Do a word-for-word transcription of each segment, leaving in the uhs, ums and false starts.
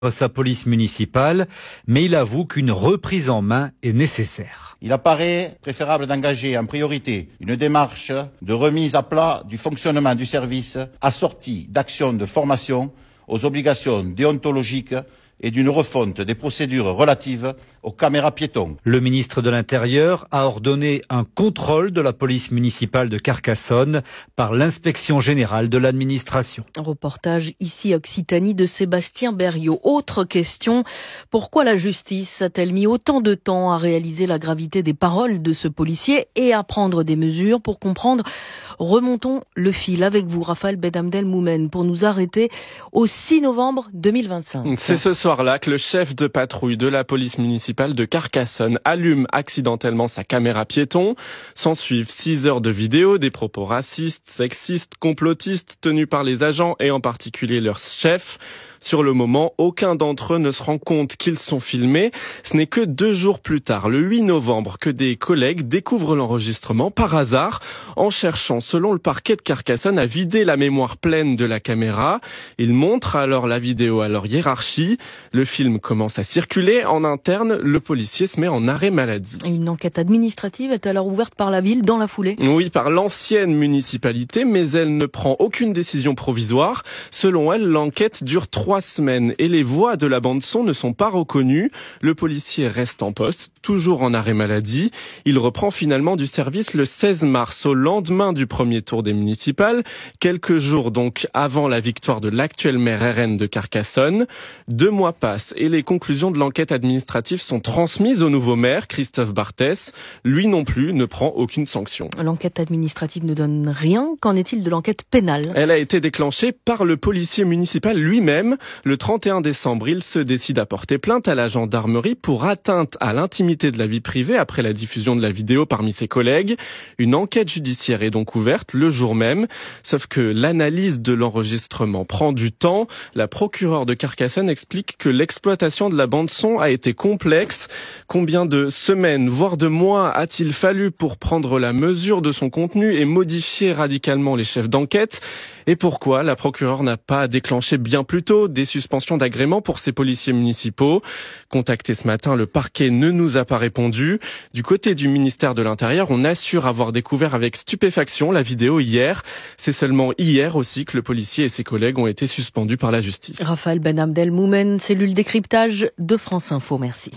sa police municipale, mais il avoue qu'une reprise en main est nécessaire. Il apparaît préférable d'engager en priorité une démarche de remise à plat du fonctionnement du service assortie d'actions de formation aux obligations déontologiques et d'une refonte des procédures relatives aux caméras piétons. Le ministre de l'Intérieur a ordonné un contrôle de la police municipale de Carcassonne par l'inspection générale de l'administration. Reportage ici Occitanie de Sébastien Berriot. Autre question, pourquoi la justice a-t-elle mis autant de temps à réaliser la gravité des paroles de ce policier et à prendre des mesures pour comprendre? Remontons le fil avec vous, Raphaël Benabdelmoumen, pour nous arrêter au six novembre deux mille vingt-cinq. C'est ce soir-là que le chef de patrouille de la police municipale de Carcassonne allume accidentellement sa caméra piéton. S'en suivent six heures de vidéo, des propos racistes, sexistes, complotistes tenus par les agents et en particulier leur chef. Sur le moment, aucun d'entre eux ne se rend compte qu'ils sont filmés. Ce n'est que deux jours plus tard, le huit novembre, que des collègues découvrent l'enregistrement par hasard en cherchant, selon le parquet de Carcassonne, à vider la mémoire pleine de la caméra. Ils montrent alors la vidéo à leur hiérarchie. Le film commence à circuler. En interne, le policier se met en arrêt maladie. Une enquête administrative est alors ouverte par la ville dans la foulée. Oui, par l'ancienne municipalité, mais elle ne prend aucune décision provisoire. Selon elle, l'enquête dure trois semaines et les voix de la bande-son ne sont pas reconnues. Le policier reste en poste, toujours en arrêt maladie. Il reprend finalement du service le seize mars, au lendemain du premier tour des municipales, quelques jours donc avant la victoire de l'actuel maire R N de Carcassonne. Deux mois passent et les conclusions de l'enquête administrative sont transmises au nouveau maire, Christophe Barthès. Lui non plus ne prend aucune sanction. L'enquête administrative ne donne rien. Qu'en est-il de l'enquête pénale? Elle a été déclenchée par le policier municipal lui-même. Le trente et un décembre, il se décide à porter plainte à la gendarmerie pour atteinte à l'intimité de la vie privée après la diffusion de la vidéo parmi ses collègues. Une enquête judiciaire est donc ouverte le jour même. Sauf que l'analyse de l'enregistrement prend du temps. La procureure de Carcassonne explique que l'exploitation de la bande-son a été complexe. Combien de semaines, voire de mois a-t-il fallu pour prendre la mesure de son contenu et modifier radicalement les chefs d'enquête? Et pourquoi la procureure n'a pas déclenché bien plus tôt des suspensions d'agrément pour ces policiers municipaux? Contacté ce matin, le parquet ne nous a pas répondu. Du côté du ministère de l'Intérieur, on assure avoir découvert avec stupéfaction la vidéo hier. C'est seulement hier aussi que le policier et ses collègues ont été suspendus par la justice. Raphaël Benabdelmoumen, cellule décryptage de France Info, merci.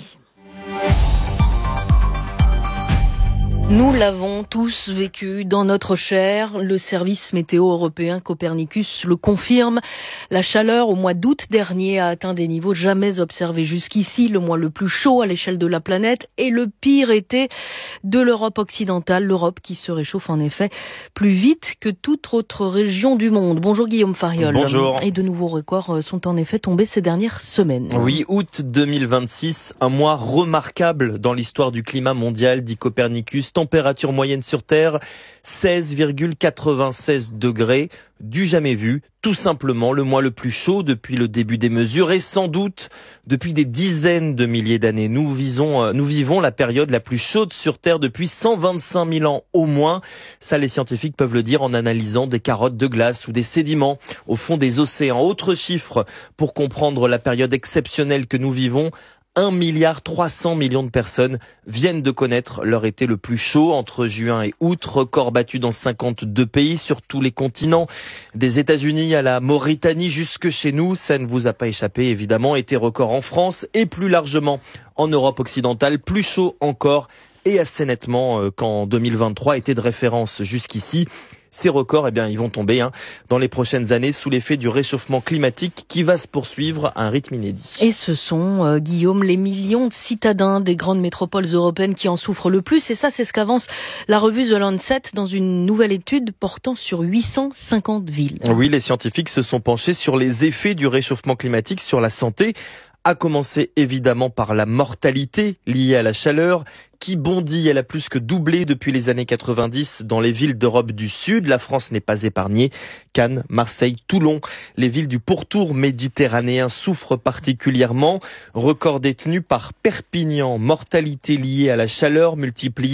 Nous l'avons tous vécu dans notre chair. Le service météo européen Copernicus le confirme. La chaleur au mois d'août dernier a atteint des niveaux jamais observés jusqu'ici. Le mois le plus chaud à l'échelle de la planète et le pire été de l'Europe occidentale. L'Europe qui se réchauffe en effet plus vite que toute autre région du monde. Bonjour Guillaume Fariol. Bonjour. Et de nouveaux records sont en effet tombés ces dernières semaines. Oui, août deux mille vingt-six, un mois remarquable dans l'histoire du climat mondial, dit Copernicus. Température moyenne sur Terre, seize virgule quatre-vingt-seize degrés, du jamais vu, tout simplement le mois le plus chaud depuis le début des mesures et sans doute depuis des dizaines de milliers d'années. Nous visons, nous vivons la période la plus chaude sur Terre depuis cent vingt-cinq mille ans au moins. Ça, les scientifiques peuvent le dire en analysant des carottes de glace ou des sédiments au fond des océans. Autre chiffre pour comprendre la période exceptionnelle que nous vivons. un milliard trois cents millions de personnes viennent de connaître leur été le plus chaud entre juin et août. Record battu dans cinquante-deux pays sur tous les continents. Des États-Unis à la Mauritanie jusque chez nous. Ça ne vous a pas échappé évidemment. Été record en France et plus largement en Europe occidentale. Plus chaud encore et assez nettement qu'en deux mille vingt-trois. Été de référence jusqu'ici. Ces records, eh bien, ils vont tomber hein, dans les prochaines années sous l'effet du réchauffement climatique qui va se poursuivre à un rythme inédit. Et ce sont, euh, Guillaume, les millions de citadins des grandes métropoles européennes qui en souffrent le plus. Et ça, c'est ce qu'avance la revue The Lancet dans une nouvelle étude portant sur huit cent cinquante villes. Oui, les scientifiques se sont penchés sur les effets du réchauffement climatique sur la santé, à commencer évidemment par la mortalité liée à la chaleur, qui bondit. Elle a plus que doublé depuis les années quatre-vingt-dix dans les villes d'Europe du Sud. La France n'est pas épargnée. Cannes, Marseille, Toulon, les villes du pourtour méditerranéen souffrent particulièrement. Record détenu par Perpignan. Mortalité liée à la chaleur multipliée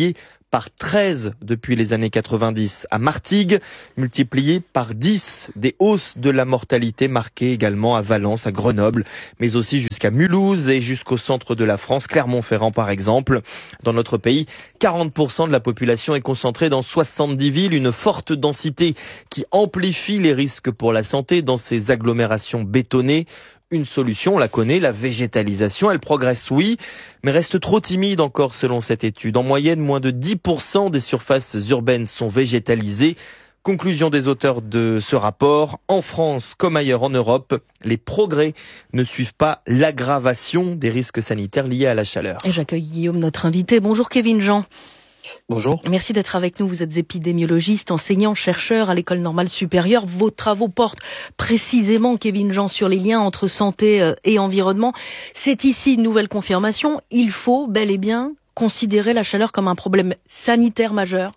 par treize depuis les années quatre-vingt-dix. À Martigues, multiplié par dix des hausses de la mortalité marquées également à Valence, à Grenoble, mais aussi jusqu'à Mulhouse et jusqu'au centre de la France, Clermont-Ferrand par exemple. Dans notre pays, quarante pour cent de la population est concentrée dans soixante-dix villes, une forte densité qui amplifie les risques pour la santé dans ces agglomérations bétonnées. Une solution, on la connaît, la végétalisation. Elle progresse, oui, mais reste trop timide encore selon cette étude. En moyenne, moins de dix pour cent des surfaces urbaines sont végétalisées. Conclusion des auteurs de ce rapport, en France comme ailleurs en Europe, les progrès ne suivent pas l'aggravation des risques sanitaires liés à la chaleur. Et j'accueille Guillaume, notre invité. Bonjour Kevin Jean. Bonjour. Merci d'être avec nous. Vous êtes épidémiologiste, enseignant, chercheur à l'École normale supérieure. Vos travaux portent précisément, Kevin Jean, sur les liens entre santé et environnement. C'est ici une nouvelle confirmation. Il faut bel et bien considérer la chaleur comme un problème sanitaire majeur.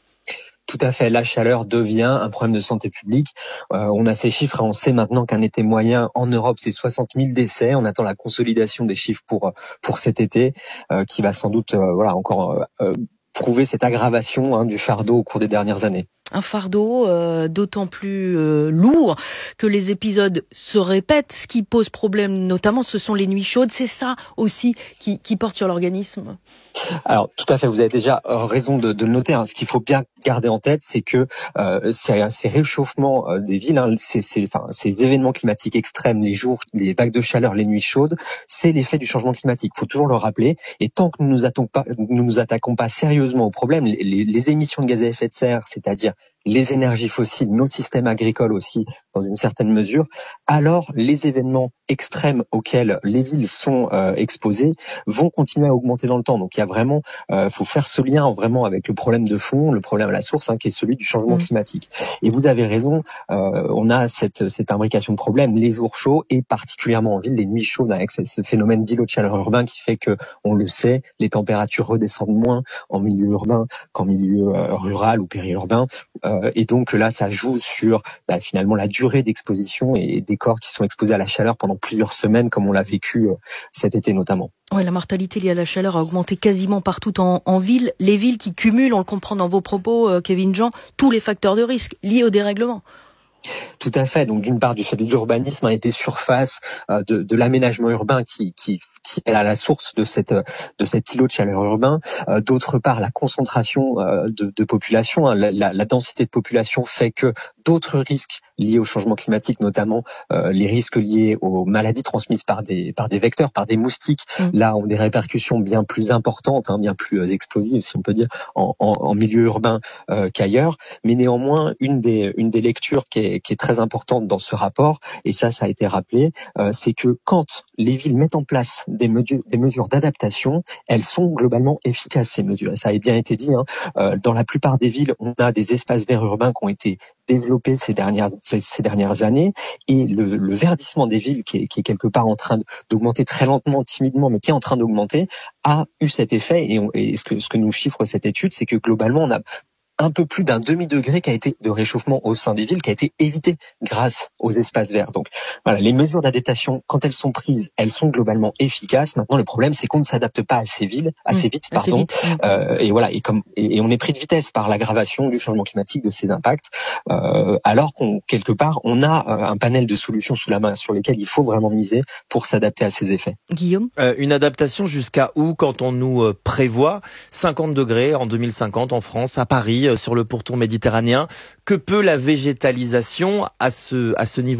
Tout à fait. La chaleur devient un problème de santé publique. Euh, on a ces chiffres et on sait maintenant qu'un été moyen en Europe, c'est soixante mille décès. On attend la consolidation des chiffres pour pour cet été, euh, qui va sans doute, euh, voilà, encore euh, prouver cette aggravation hein, du fardeau au cours des dernières années. Un fardeau euh, d'autant plus euh, lourd que les épisodes se répètent. Ce qui pose problème notamment, ce sont les nuits chaudes. C'est ça aussi qui, qui porte sur l'organisme. Alors tout à fait, vous avez déjà euh, raison de, de le noter. Hein. Ce qu'il faut bien garder en tête, c'est que euh, ces, ces réchauffements euh, des villes, hein, ces, ces, enfin, ces événements climatiques extrêmes, les jours, les vagues de chaleur, les nuits chaudes, c'est l'effet du changement climatique. Il faut toujours le rappeler. Et tant que nous nous attaquons pas, nous nous attaquons pas sérieusement au problème, les, les, les émissions de gaz à effet de serre, c'est-à-dire les énergies fossiles, nos systèmes agricoles aussi, dans une certaine mesure, alors les événements extrêmes auxquels les villes sont euh, exposées vont continuer à augmenter dans le temps. Donc il y a vraiment, euh, faut faire ce lien vraiment avec le problème de fond, le problème à la source, hein, qui est celui du changement mmh. climatique. Et vous avez raison, euh, on a cette, cette imbrication de problèmes, les jours chauds et particulièrement en ville, les nuits chaudes avec ce phénomène d'îlot de chaleur urbain qui fait que, on le sait, les températures redescendent moins en milieu urbain qu'en milieu euh, rural ou périurbain. Euh, Et donc là, ça joue sur bah, finalement la durée d'exposition et des corps qui sont exposés à la chaleur pendant plusieurs semaines, comme on l'a vécu euh, cet été notamment. Ouais, la mortalité liée à la chaleur a augmenté quasiment partout en, en ville. Les villes qui cumulent, on le comprend dans vos propos, euh, Kevin Jean, tous les facteurs de risque liés au dérèglement. Tout à fait. Donc d'une part du fait de l'urbanisme, hein, et des surfaces, euh, de, de l'aménagement urbain qui, qui, qui est à la source de cette de cet îlot de chaleur urbain. Euh, d'autre part, la concentration euh, de, de population, hein, la, la, la densité de population fait que d'autres risques liés au changement climatique, notamment euh, les risques liés aux maladies transmises par des par des vecteurs, par des moustiques, mmh. là ont des répercussions bien plus importantes, hein, bien plus euh, explosives, si on peut dire, en, en, en milieu urbain euh, qu'ailleurs. Mais néanmoins, une des une des lectures qui est qui est très importante dans ce rapport, et ça, ça a été rappelé, euh, c'est que quand les villes mettent en place des mesures, des mesures d'adaptation, elles sont globalement efficaces, ces mesures. Et ça a bien été dit, hein, euh, dans la plupart des villes, on a des espaces verts urbains qui ont été développés ces dernières, ces, ces dernières années, et le, le verdissement des villes, qui est, qui est quelque part en train d'augmenter très lentement, timidement, mais qui est en train d'augmenter, a eu cet effet, et, on, et ce, que, ce que nous chiffre cette étude, c'est que globalement, on a un peu plus d'un demi-degré qui a été de réchauffement au sein des villes, qui a été évité grâce aux espaces verts. Donc voilà, les mesures d'adaptation, quand elles sont prises, elles sont globalement efficaces. Maintenant, le problème, c'est qu'on ne s'adapte pas assez vite, assez vite, mmh, pardon. Assez vite. Euh, et voilà, et comme et, et on est pris de vitesse par l'aggravation du changement climatique, de ses impacts, euh, alors qu'on quelque part, on a un panel de solutions sous la main sur lesquelles il faut vraiment miser pour s'adapter à ces effets. Guillaume, euh, une adaptation jusqu'à où quand on nous euh, prévoit cinquante degrés en deux mille cinquante en France, à Paris, sur le pourtour méditerranéen. Que peut la végétalisation à ce, à ce niveau-là ?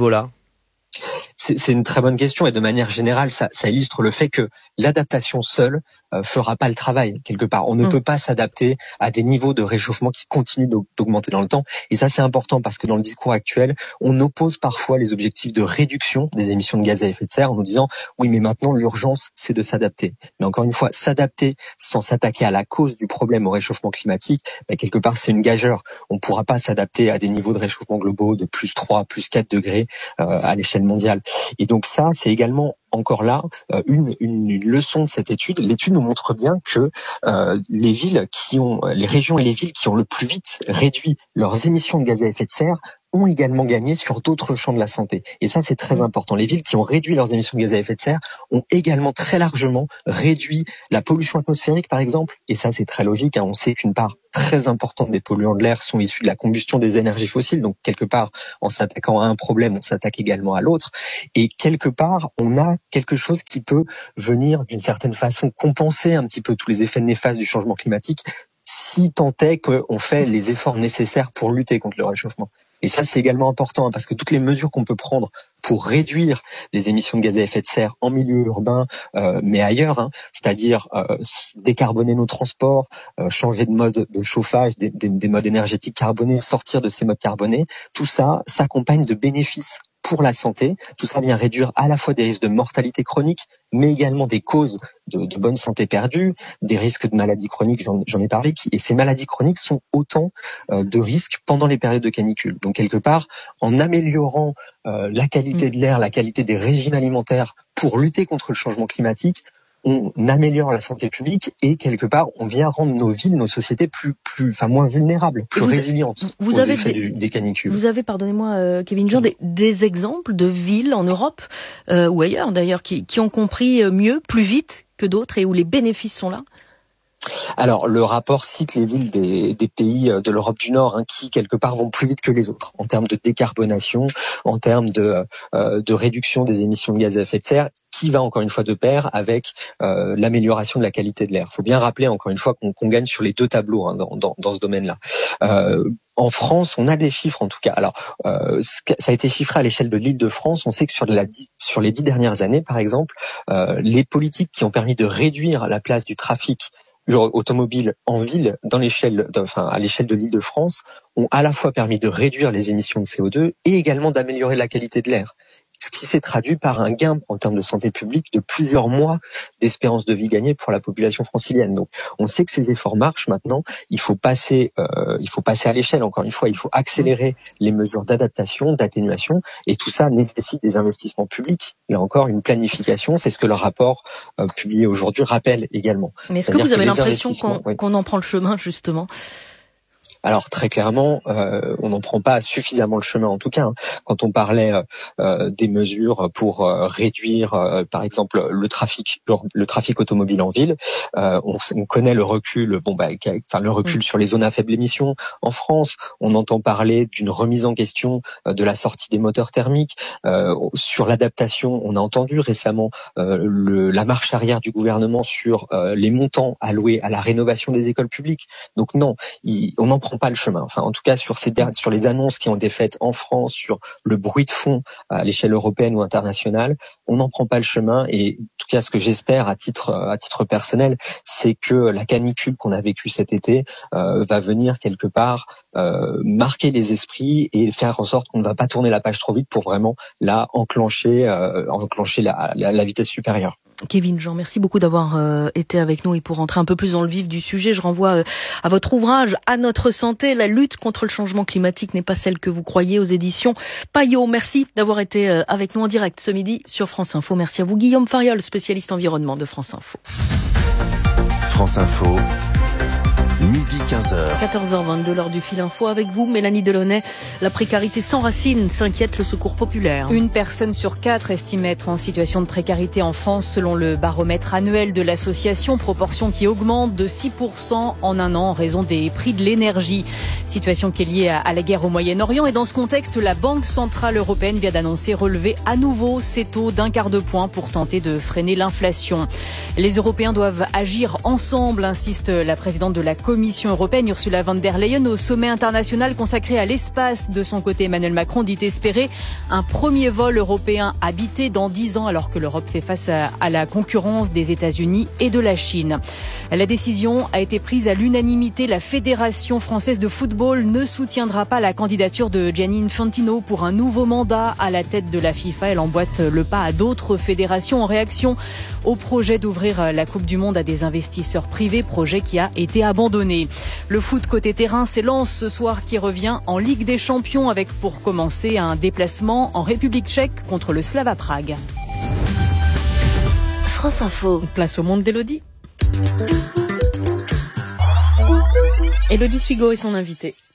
C'est, c'est une très bonne question, et de manière générale, ça, ça illustre le fait que l'adaptation seule euh, fera pas le travail quelque part. On ne mmh. peut pas s'adapter à des niveaux de réchauffement qui continuent d'augmenter dans le temps. Et ça, c'est important parce que dans le discours actuel, on oppose parfois les objectifs de réduction des émissions de gaz à effet de serre en nous disant oui, mais maintenant l'urgence, c'est de s'adapter. Mais encore une fois, s'adapter sans s'attaquer à la cause du problème au réchauffement climatique, bah, quelque part, c'est une gageure. On ne pourra pas s'adapter à des niveaux de réchauffement globaux de plus trois, plus quatre degrés euh, à l'échelle mondiale. Et donc ça, c'est également encore là une, une, une leçon de cette étude. L'étude nous montre bien que euh, les villes qui ont, les régions et les villes qui ont le plus vite réduit leurs émissions de gaz à effet de serre ont également gagné sur d'autres champs de la santé. Et ça, c'est très important. Les villes qui ont réduit leurs émissions de gaz à effet de serre ont également très largement réduit la pollution atmosphérique, par exemple. Et ça, c'est très logique. Hein. On sait qu'une part très importante des polluants de l'air sont issus de la combustion des énergies fossiles. Donc, quelque part, en s'attaquant à un problème, on s'attaque également à l'autre. Et quelque part, on a quelque chose qui peut venir, d'une certaine façon, compenser un petit peu tous les effets néfastes du changement climatique, si tant est qu'on fait les efforts nécessaires pour lutter contre le réchauffement. Et ça, c'est également important, hein, parce que toutes les mesures qu'on peut prendre pour réduire les émissions de gaz à effet de serre en milieu urbain, euh, mais ailleurs, hein, c'est-à-dire euh, décarboner nos transports, euh, changer de mode de chauffage, des, des, des modes énergétiques carbonés, sortir de ces modes carbonés, tout ça s'accompagne de bénéfices pour la santé. Tout ça vient réduire à la fois des risques de mortalité chronique, mais également des causes de, de bonne santé perdues, des risques de maladies chroniques, j'en, j'en ai parlé, qui, et ces maladies chroniques sont autant euh, de risques pendant les périodes de canicule. Donc quelque part, en améliorant euh, la qualité de l'air, la qualité des régimes alimentaires pour lutter contre le changement climatique, on améliore la santé publique et quelque part on vient rendre nos villes, nos sociétés plus, plus, enfin moins vulnérables, plus vous, résilientes vous aux avez effets des, du, des canicules. Vous avez, pardonnez-moi, euh, Kevin Jean, des, des exemples de villes en Europe euh, ou ailleurs d'ailleurs qui, qui ont compris mieux, plus vite que d'autres et où les bénéfices sont là? Alors, le rapport cite les villes des, des pays de l'Europe du Nord, hein, qui quelque part vont plus vite que les autres en termes de décarbonation, en termes de, euh, de réduction des émissions de gaz à effet de serre, qui va encore une fois de pair avec euh, l'amélioration de la qualité de l'air. Il faut bien rappeler encore une fois qu'on, qu'on gagne sur les deux tableaux, hein, dans, dans, dans ce domaine-là. Euh, En France, on a des chiffres en tout cas. Alors, euh, ça a été chiffré à l'échelle de l'Île-de-France. On sait que sur, la, sur les dix dernières années, par exemple, euh, les politiques qui ont permis de réduire la place du trafic automobile en ville, dans l'échelle, enfin à l'échelle de l'Île-de-France, ont à la fois permis de réduire les émissions de C O deux et également d'améliorer la qualité de l'air. Ce qui s'est traduit par un gain en termes de santé publique de plusieurs mois d'espérance de vie gagnée pour la population francilienne. Donc, on sait que ces efforts marchent maintenant. Il faut passer, euh, il faut passer à l'échelle. Encore une fois, il faut accélérer les mesures d'adaptation, d'atténuation, et tout ça nécessite des investissements publics. Et encore une planification. C'est ce que le rapport euh, publié aujourd'hui rappelle également. Mais est-ce que vous avez que l'impression qu'on, oui. qu'on en prend le chemin justement ? Alors très clairement, euh, on n'en prend pas suffisamment le chemin en tout cas. Hein. Quand on parlait euh, des mesures pour euh, réduire, euh, par exemple, le trafic, le, le trafic automobile en ville, euh, on, on connaît le recul, bon bah, enfin le recul mmh. sur les zones à faible émission en France. On entend parler d'une remise en question euh, de la sortie des moteurs thermiques. Euh, sur l'adaptation, on a entendu récemment euh, le, la marche arrière du gouvernement sur euh, les montants alloués à la rénovation des écoles publiques. Donc non, il, on en prend pas le chemin. Enfin, en tout cas, sur ces sur les annonces qui ont été faites en France, sur le bruit de fond à l'échelle européenne ou internationale, on n'en prend pas le chemin. Et en tout cas, ce que j'espère à titre à titre personnel, c'est que la canicule qu'on a vécue cet été euh, va venir quelque part euh, marquer les esprits et faire en sorte qu'on ne va pas tourner la page trop vite pour vraiment là enclencher euh, enclencher la, la, la vitesse supérieure. Kevin Jean, merci beaucoup d'avoir euh, été avec nous et pour rentrer un peu plus dans le vif du sujet, je renvoie euh, à votre ouvrage « À notre santé, la lutte contre le changement climatique n'est pas celle que vous croyez » aux éditions Payot. Merci d'avoir été euh, avec nous en direct ce midi sur France Info. Merci à vous Guillaume Fariol, spécialiste environnement de France Info. France Info. Midi quinze heures. quatorze heures vingt-deux, l'heure du fil info avec vous, Mélanie Delaunay. La précarité sans racines s'inquiète le Secours populaire. Une personne sur quatre estime être en situation de précarité en France selon le baromètre annuel de l'association, proportion qui augmente de six pour cent en un an en raison des prix de l'énergie. Situation qui est liée à la guerre au Moyen-Orient et dans ce contexte, la Banque Centrale Européenne vient d'annoncer relever à nouveau ses taux d'un quart de point pour tenter de freiner l'inflation. Les Européens doivent agir ensemble, insiste la présidente de la Commission européenne Ursula von der Leyen au sommet international consacré à l'espace. De son côté, Emmanuel Macron dit espérer un premier vol européen habité dans dix ans alors que l'Europe fait face à, à la concurrence des États-Unis et de la Chine. La décision a été prise à l'unanimité. La Fédération française de football ne soutiendra pas la candidature de Gianni Infantino pour un nouveau mandat à la tête de la FIFA. Elle emboîte le pas à d'autres fédérations en réaction au projet d'ouvrir la Coupe du Monde à des investisseurs privés, projet qui a été abandonné. Le foot côté terrain, c'est Lens ce soir qui revient en Ligue des Champions avec pour commencer un déplacement en République tchèque contre le Slava Prague. France Info. Place au monde d'Élodie. Élodie Suigo est son invitée.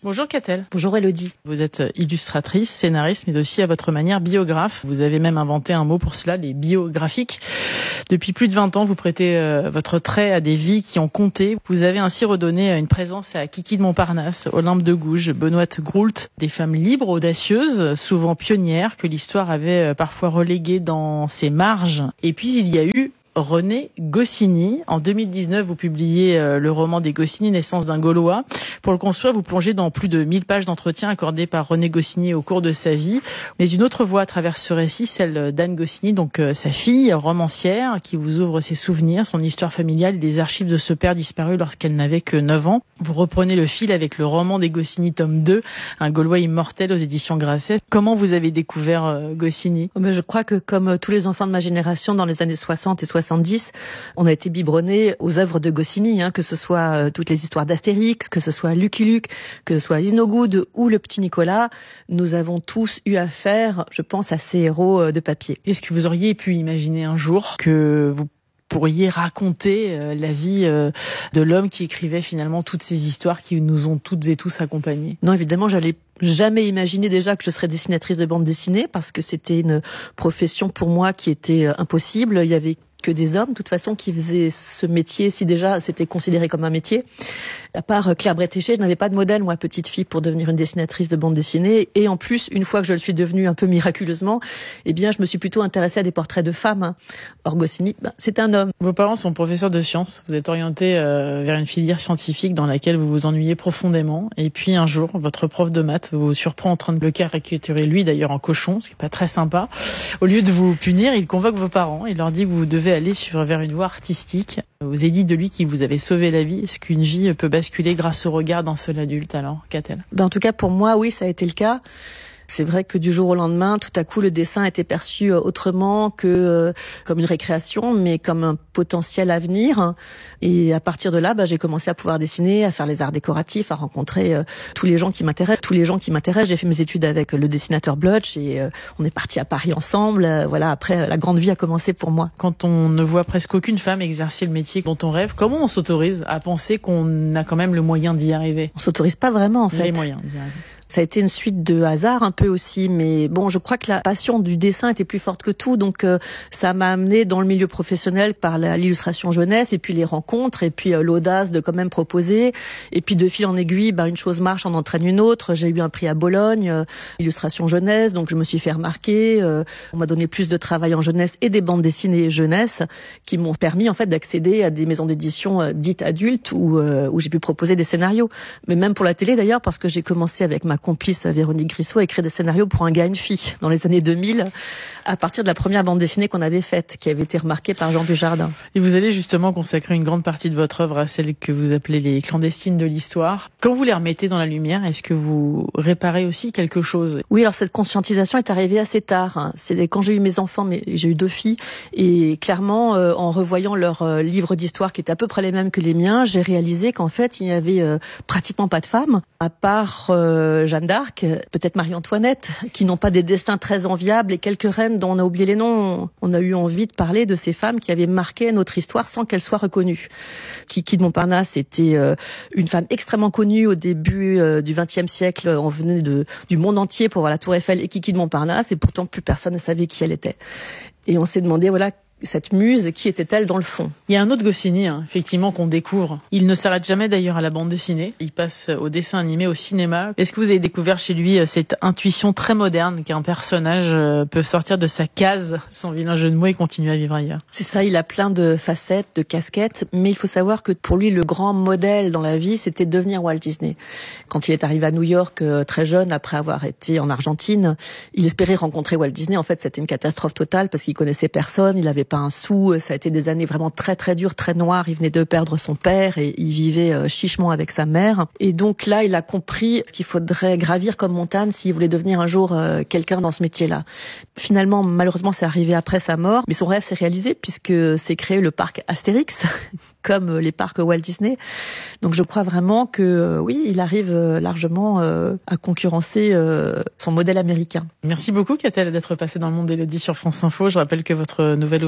Bonjour Catel. Bonjour Elodie. Vous êtes illustratrice, scénariste, mais aussi à votre manière biographe. Vous avez même inventé un mot pour cela, les biographiques. Depuis plus de vingt ans, vous prêtez euh, votre trait à des vies qui ont compté. Vous avez ainsi redonné une présence à Kiki de Montparnasse, Olympe de Gouges, Benoît Groult, des femmes libres, audacieuses, souvent pionnières, que l'histoire avait parfois reléguées dans ses marges. Et puis il y a eu René Goscinny. En deux mille dix-neuf, vous publiez le roman des Goscinny, Naissance d'un Gaulois. Pour le construire, vous plongez dans plus de mille pages d'entretien accordés par René Goscinny au cours de sa vie. Mais une autre voie traverse ce récit, celle d'Anne Goscinny, donc euh, sa fille, romancière, qui vous ouvre ses souvenirs, son histoire familiale et les archives de ce père disparu lorsqu'elle n'avait que neuf ans. Vous reprenez le fil avec le roman des Goscinny, tome deux, Un Gaulois immortel aux éditions Grasset. Comment vous avez découvert euh, Goscinny ? Mais je crois que comme tous les enfants de ma génération dans les années soixante et soixante-dix, on a été biberonnés aux œuvres de Goscinny, hein, que ce soit euh, toutes les histoires d'Astérix, que ce soit Lucky Luke, que ce soit Isnogoud ou le petit Nicolas. Nous avons tous eu affaire, je pense, à ces héros euh, de papier. Est-ce que vous auriez pu imaginer un jour que vous pourriez raconter euh, la vie euh, de l'homme qui écrivait finalement toutes ces histoires qui nous ont toutes et tous accompagnés ? Non, évidemment, j'allais jamais imaginer déjà que je serais dessinatrice de bande dessinée parce que c'était une profession pour moi qui était impossible. Il y avait que des hommes, de toute façon, qui faisaient ce métier, si déjà c'était considéré comme un métier. À part Claire Bretéché, je n'avais pas de modèle, moi, petite fille, pour devenir une dessinatrice de bande dessinée. Et en plus, une fois que je le suis devenue un peu miraculeusement, eh bien, je me suis plutôt intéressée à des portraits de femmes. Or, Goscinny, ben, c'est un homme. Vos parents sont professeurs de sciences. Vous êtes orienté euh, vers une filière scientifique dans laquelle vous vous ennuyez profondément. Et puis, un jour, votre prof de maths vous surprend en train de le caricaturer, lui, d'ailleurs, en cochon, ce qui n'est pas très sympa. Au lieu de vous punir, il convoque vos parents. Il leur dit que vous devez aller sur, vers une voie artistique. Vous avez dit de lui qu'il vous avait sauvé la vie. Est-ce qu'une vie peut basculer grâce au regard d'un seul adulte, alors, Catel ? Ben, en tout cas, pour moi, oui, ça a été le cas. C'est vrai que du jour au lendemain, tout à coup, le dessin était perçu autrement que euh, comme une récréation, mais comme un potentiel avenir. Et à partir de là, bah, j'ai commencé à pouvoir dessiner, à faire les arts décoratifs, à rencontrer euh, tous les gens qui m'intéressent. Tous les gens qui m'intéressent. J'ai fait mes études avec le dessinateur Blotch et euh, on est parti à Paris ensemble. Euh, voilà. Après, la grande vie a commencé pour moi. Quand on ne voit presque aucune femme exercer le métier dont on rêve, comment on s'autorise à penser qu'on a quand même le moyen d'y arriver ? On s'autorise pas vraiment, en fait. Les moyens d'y arriver. Ça a été une suite de hasard un peu aussi, mais bon, je crois que la passion du dessin était plus forte que tout, donc euh, ça m'a amené dans le milieu professionnel par la, l'illustration jeunesse, et puis les rencontres, et puis euh, l'audace de quand même proposer, et puis de fil en aiguille, ben, une chose marche, en entraîne une autre. J'ai eu un prix à Bologne, euh, illustration jeunesse, donc je me suis fait remarquer, euh, on m'a donné plus de travail en jeunesse et des bandes dessinées jeunesse, qui m'ont permis en fait d'accéder à des maisons d'édition euh, dites adultes, où, euh, où j'ai pu proposer des scénarios, mais même pour la télé d'ailleurs, parce que j'ai commencé avec ma complice Véronique Grissot à écrire des scénarios pour Un gars, une fille dans les années deux mille, à partir de la première bande dessinée qu'on avait faite, qui avait été remarquée par Jean Dujardin. Et vous allez justement consacrer une grande partie de votre œuvre à celles que vous appelez les clandestines de l'histoire. Quand vous les remettez dans la lumière, est-ce que vous réparez aussi quelque chose ? Oui, alors cette conscientisation est arrivée assez tard. C'est quand j'ai eu mes enfants, mais j'ai eu deux filles, et clairement, euh, en revoyant leurs euh, livres d'histoire qui étaient à peu près les mêmes que les miens, j'ai réalisé qu'en fait, il n'y avait euh, pratiquement pas de femmes, à part euh, Jeanne d'Arc, peut-être Marie-Antoinette, qui n'ont pas des destins très enviables, et quelques reines dont on a oublié les noms. On a eu envie de parler de ces femmes qui avaient marqué notre histoire sans qu'elles soient reconnues. Kiki de Montparnasse était euh, une femme extrêmement connue au début euh, du vingtième siècle. On venait de, du monde entier pour voir la Tour Eiffel et Kiki de Montparnasse, et pourtant plus personne ne savait qui elle était. Et on s'est demandé, voilà, cette muse, qui était-elle dans le fond ? Il y a un autre Goscinny, hein, effectivement, qu'on découvre. Il ne s'arrête jamais d'ailleurs à la bande dessinée. Il passe au dessin animé, au cinéma. Est-ce que vous avez découvert chez lui cette intuition très moderne qu'un personnage peut sortir de sa case, sans vilain jeu de mots, et continuer à vivre ailleurs ? C'est ça, il a plein de facettes, de casquettes, mais il faut savoir que pour lui, le grand modèle dans la vie, c'était devenir Walt Disney. Quand il est arrivé à New York, très jeune, après avoir été en Argentine, il espérait rencontrer Walt Disney. En fait, c'était une catastrophe totale parce qu'il connaissait personne, il avait pas un sou, ça a été des années vraiment très très dures, très noires. Il venait de perdre son père et il vivait euh, chichement avec sa mère. Et donc là, il a compris ce qu'il faudrait gravir comme montagne s'il voulait devenir un jour euh, quelqu'un dans ce métier-là. Finalement, malheureusement, c'est arrivé après sa mort, mais son rêve s'est réalisé puisque c'est créé le parc Astérix, comme les parcs Walt Disney. Donc je crois vraiment que euh, oui, il arrive euh, largement euh, à concurrencer euh, son modèle américain. Merci beaucoup, Catel, d'être passée dans le monde d'Élodie sur France Info. Je rappelle que votre nouvel ouvrage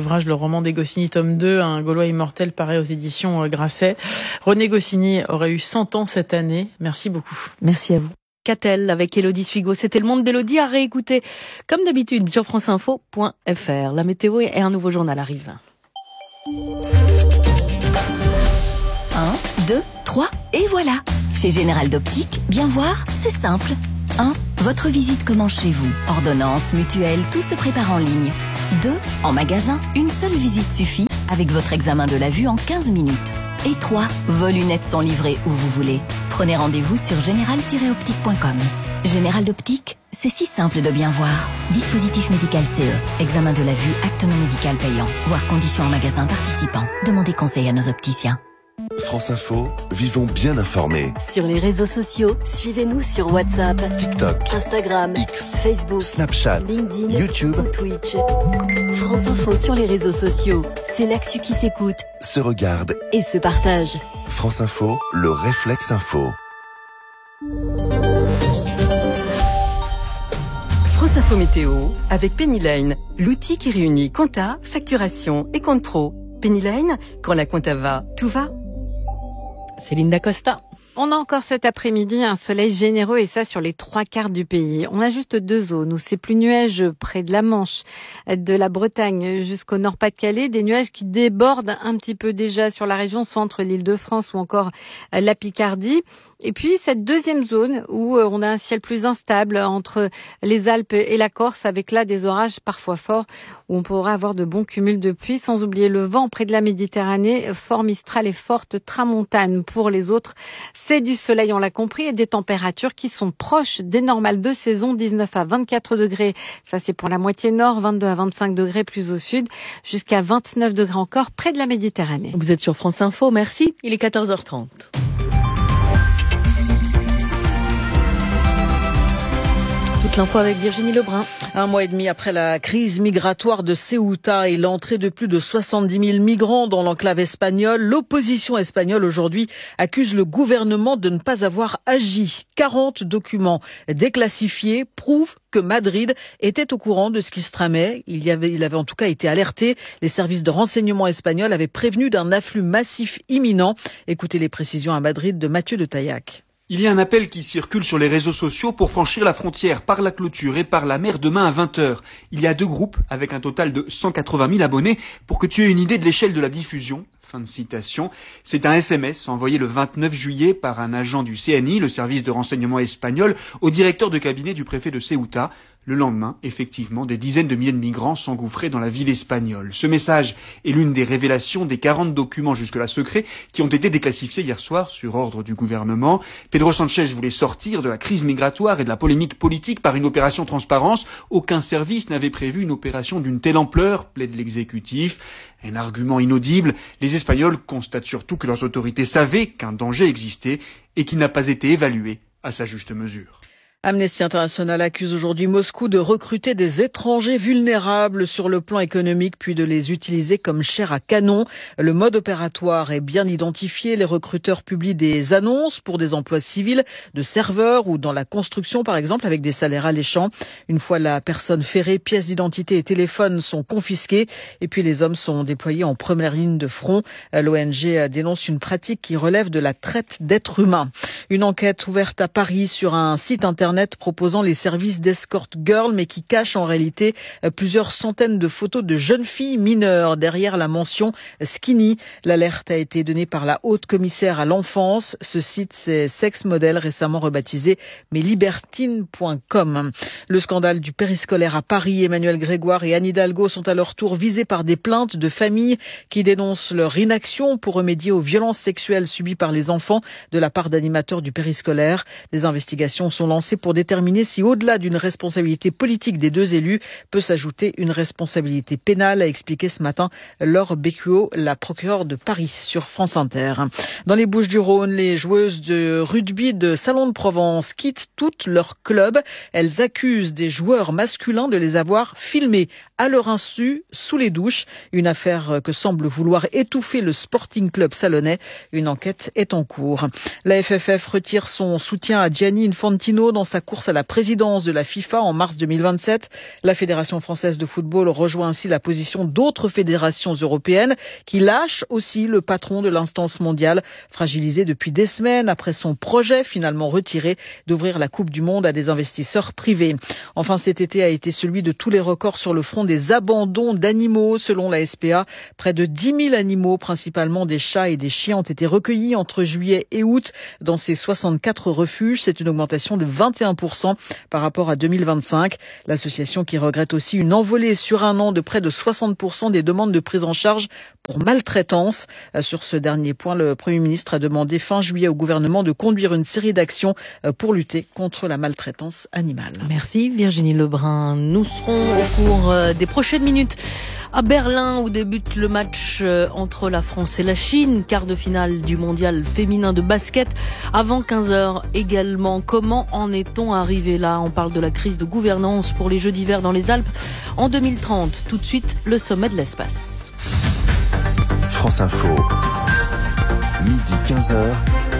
ouvrage, le roman des Goscinny, tome deux, Un Gaulois immortel, paraît aux éditions Grasset. René Goscinny aurait eu cent ans cette année. Merci beaucoup. Merci à vous. Catel avec Élodie Suigo. C'était Le Monde d'Élodie à réécouter comme d'habitude sur franceinfo point f r. La météo et un nouveau journal arrivent. un, deux, trois, et voilà. Chez Général d'Optique, bien voir, c'est simple. un. Votre visite commence chez vous. Ordonnance, mutuelle, tout se prépare en ligne. deux. En magasin, une seule visite suffit avec votre examen de la vue en quinze minutes. Et trois. Vos lunettes sont livrées où vous voulez. Prenez rendez-vous sur général tiret optique point com. Général d'Optique, c'est si simple de bien voir. Dispositif médical C E. Examen de la vue, acte non médical payant. Voir conditions en magasin participant. Demandez conseil à nos opticiens. France Info, vivons bien informés. Sur les réseaux sociaux, suivez-nous sur WhatsApp, TikTok, Instagram, X, Facebook, Snapchat, LinkedIn, YouTube ou Twitch. France Info sur les réseaux sociaux, c'est l'actu qui s'écoute se regarde et se partage. France Info, le réflexe info. France Info Météo avec Pennyline, l'outil qui réunit compta, facturation et compte pro. Pennyline, quand la compta va, tout va. Céline Dacosta. On a encore cet après-midi un soleil généreux et ça sur les trois quarts du pays. On a juste deux zones où c'est plus nuageux près de la Manche, de la Bretagne jusqu'au Nord-Pas-de-Calais. Des nuages qui débordent un petit peu déjà sur la région centre, l'Île-de-France ou encore la Picardie. Et puis cette deuxième zone où on a un ciel plus instable entre les Alpes et la Corse avec là des orages parfois forts où on pourra avoir de bons cumuls de pluie, sans oublier le vent près de la Méditerranée, fort mistral et forte tramontane. Pour les autres, c'est du soleil, on l'a compris, et des températures qui sont proches des normales de saison, dix-neuf à vingt-quatre degrés. Ça c'est pour la moitié nord, vingt-deux à vingt-cinq degrés plus au sud, jusqu'à vingt-neuf degrés encore près de la Méditerranée. Vous êtes sur France Info, merci. Il est quatorze heures trente. Toute l'info avec Virginie Lebrun. Un mois et demi après la crise migratoire de Ceuta et l'entrée de plus de soixante-dix mille migrants dans l'enclave espagnole, l'opposition espagnole aujourd'hui accuse le gouvernement de ne pas avoir agi. quarante documents déclassifiés prouvent que Madrid était au courant de ce qui se tramait. Il y avait, il avait en tout cas été alerté. Les services de renseignement espagnols avaient prévenu d'un afflux massif imminent. Écoutez les précisions à Madrid de Mathieu de Taillac. Il y a un appel qui circule sur les réseaux sociaux pour franchir la frontière par la clôture et par la mer demain à vingt heures. Il y a deux groupes avec un total de cent quatre-vingt mille abonnés pour que tu aies une idée de l'échelle de la diffusion. Fin de citation. C'est un S M S envoyé le vingt-neuf juillet par un agent du C N I, le service de renseignement espagnol, au directeur de cabinet du préfet de Ceuta. Le lendemain, effectivement, des dizaines de milliers de migrants s'engouffraient dans la ville espagnole. Ce message est l'une des révélations des quarante documents jusque-là secrets qui ont été déclassifiés hier soir sur ordre du gouvernement. Pedro Sanchez voulait sortir de la crise migratoire et de la polémique politique par une opération transparence. Aucun service n'avait prévu une opération d'une telle ampleur, plaide l'exécutif. Un argument inaudible. Les Espagnols constatent surtout que leurs autorités savaient qu'un danger existait et qu'il n'a pas été évalué à sa juste mesure. Amnesty International accuse aujourd'hui Moscou de recruter des étrangers vulnérables sur le plan économique puis de les utiliser comme chair à canon. Le mode opératoire est bien identifié. Les recruteurs publient des annonces pour des emplois civils, de serveurs ou dans la construction par exemple avec des salaires alléchants. Une fois la personne ferrée, pièces d'identité et téléphone sont confisqués et puis les hommes sont déployés en première ligne de front. L'O N G dénonce une pratique qui relève de la traite d'êtres humains. Une enquête ouverte à Paris sur un site internet proposant les services d'escort girl mais qui cache en réalité plusieurs centaines de photos de jeunes filles mineures derrière la mention skinny. L'alerte a été donnée par la haute commissaire à l'enfance. Ce site, c'est Sex Model, récemment rebaptisé mais libertine point com. Le scandale du périscolaire à Paris, Emmanuel Grégoire et Anne Hidalgo sont à leur tour visés par des plaintes de familles qui dénoncent leur inaction pour remédier aux violences sexuelles subies par les enfants de la part d'animateurs du périscolaire. Des investigations sont lancées pour déterminer si, au-delà d'une responsabilité politique des deux élus, peut s'ajouter une responsabilité pénale, a expliqué ce matin Laure Bécuot, la procureure de Paris, sur France Inter. Dans les Bouches-du-Rhône, les joueuses de rugby de Salon de Provence quittent toutes leur club. Elles accusent des joueurs masculins de les avoir filmés à leur insu sous les douches. Une affaire que semble vouloir étouffer le Sporting Club salonnais. Une enquête est en cours. La F F F retire son soutien à Gianni Infantino dans sa course à la présidence de la FIFA en mars deux mille vingt-sept. La Fédération française de football rejoint ainsi la position d'autres fédérations européennes qui lâchent aussi le patron de l'instance mondiale, fragilisé depuis des semaines après son projet finalement retiré d'ouvrir la Coupe du Monde à des investisseurs privés. Enfin, cet été a été celui de tous les records sur le front des abandons d'animaux. Selon la S P A, près de dix mille animaux, principalement des chats et des chiens, ont été recueillis entre juillet et août dans ces soixante-quatre refuges. C'est une augmentation de vingt et un pour cent par rapport à deux mille vingt-cinq. L'association qui regrette aussi une envolée sur un an de près de soixante pour cent des demandes de prise en charge pour maltraitance. Sur ce dernier point, le Premier ministre a demandé fin juillet au gouvernement de conduire une série d'actions pour lutter contre la maltraitance animale. Merci Virginie Lebrun. Nous serons au cours des prochaines minutes à Berlin où débute le match entre la France et la Chine, quart de finale du mondial féminin de basket. Avant quinze heures également, comment en est-on arrivé là? On parle de la crise de gouvernance pour les Jeux d'hiver dans les Alpes en deux mille trente. Tout de suite, le sommet de l'espace. France Info, midi quinze heures,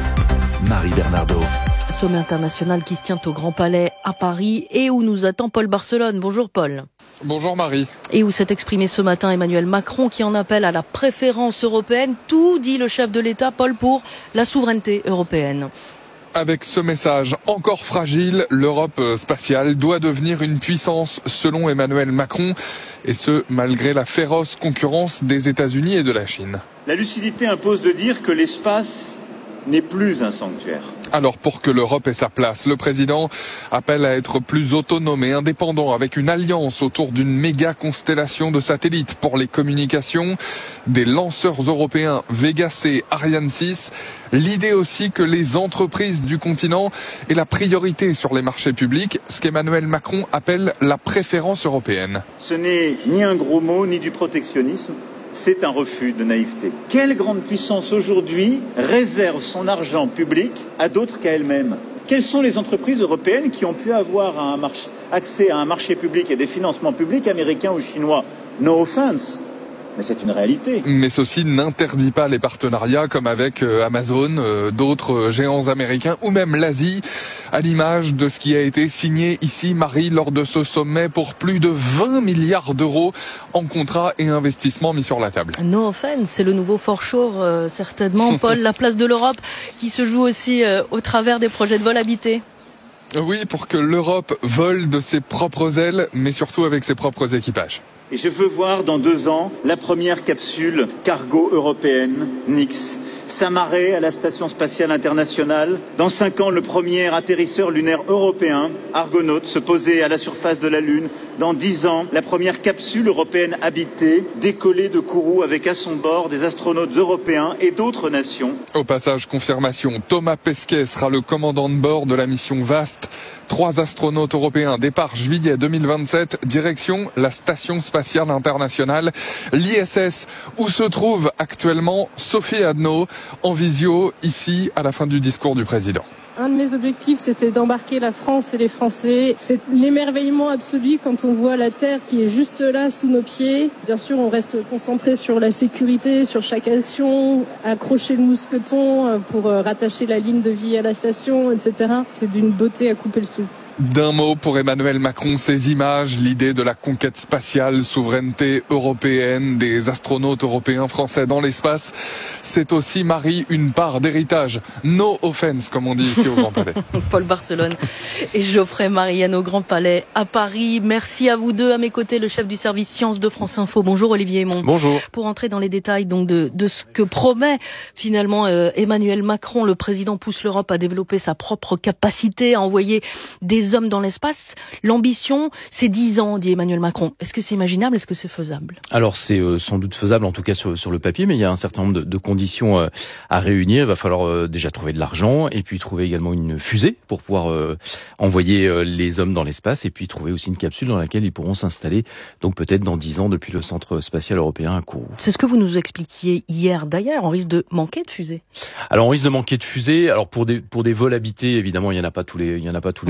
Marie Bernardo. Sommet international qui se tient au Grand Palais à Paris et où nous attend Paul Barcelone. Bonjour Paul. Bonjour Marie. Et où s'est exprimé ce matin Emmanuel Macron qui en appelle à la préférence européenne. Tout dit le chef de l'État, Paul, pour la souveraineté européenne. Avec ce message encore fragile, l'Europe spatiale doit devenir une puissance selon Emmanuel Macron, et ce malgré la féroce concurrence des États-Unis et de la Chine. La lucidité impose de dire que l'espace n'est plus un sanctuaire. Alors pour que l'Europe ait sa place, le président appelle à être plus autonome et indépendant avec une alliance autour d'une méga constellation de satellites pour les communications, des lanceurs européens Vega C, Ariane six. L'idée aussi que les entreprises du continent aient la priorité sur les marchés publics, ce qu'Emmanuel Macron appelle la préférence européenne. Ce n'est ni un gros mot ni du protectionnisme. C'est un refus de naïveté. Quelle grande puissance aujourd'hui réserve son argent public à d'autres qu'à elle-même? Quelles sont les entreprises européennes qui ont pu avoir un marché, accès à un marché public et des financements publics américains ou chinois? No offense. Mais c'est une réalité. Mais ceci n'interdit pas les partenariats comme avec Amazon, euh, d'autres géants américains ou même l'Asie, à l'image de ce qui a été signé ici, Marie, lors de ce sommet pour plus de vingt milliards d'euros en contrats et investissements mis sur la table. No offense, c'est le nouveau foreshore, euh, certainement. Paul, la place de l'Europe qui se joue aussi euh, au travers des projets de vol habité. Oui, pour que l'Europe vole de ses propres ailes, mais surtout avec ses propres équipages. Et je veux voir dans deux ans la première capsule cargo européenne, Nix, s'amarrer à la Station spatiale internationale. Dans cinq ans, le premier atterrisseur lunaire européen, Argonaut, se poser à la surface de la Lune. Dans dix ans, la première capsule européenne habitée, décoller de Kourou avec à son bord des astronautes européens et d'autres nations. Au passage, confirmation, Thomas Pesquet sera le commandant de bord de la mission VAST. Trois astronautes européens, départ juillet deux mille vingt-sept, direction la Station spatiale internationale, l'I S S, où se trouve actuellement Sophie Adno, en visio, ici, à la fin du discours du président. Un de mes objectifs, c'était d'embarquer la France et les Français. C'est l'émerveillement absolu quand on voit la Terre qui est juste là, sous nos pieds. Bien sûr, on reste concentré sur la sécurité, sur chaque action, accrocher le mousqueton pour rattacher la ligne de vie à la station, et cetera. C'est d'une beauté à couper le souffle. D'un mot pour Emmanuel Macron, ces images, l'idée de la conquête spatiale, souveraineté européenne, des astronautes européens français dans l'espace, c'est aussi, Marie, une part d'héritage. No offense, comme on dit ici au Grand Palais. Paul Barcelone et Geoffrey Marianne au Grand Palais à Paris. Merci à vous deux. À mes côtés, le chef du service sciences de France Info. Bonjour Olivier Aymon. Bonjour. Pour entrer dans les détails donc de, de ce que promet finalement euh, Emmanuel Macron, le président pousse l'Europe à développer sa propre capacité à envoyer des hommes dans l'espace. L'ambition, c'est dix ans, dit Emmanuel Macron. Est-ce que c'est imaginable? Est-ce que c'est faisable? Alors, c'est euh, sans doute faisable, en tout cas sur, sur le papier, mais il y a un certain nombre de, de conditions euh, à réunir. Il va falloir euh, déjà trouver de l'argent, et puis trouver également une fusée pour pouvoir euh, envoyer euh, les hommes dans l'espace, et puis trouver aussi une capsule dans laquelle ils pourront s'installer, donc peut-être dans dix ans, depuis le Centre spatial européen à Kourou. C'est ce que vous nous expliquiez hier. D'ailleurs, on risque de manquer de fusées. Alors, on risque de manquer de fusées. Alors, pour des, pour des vols habités, évidemment, il y en a pas tous les, il y en a pas tous les voilà. deux mois, donc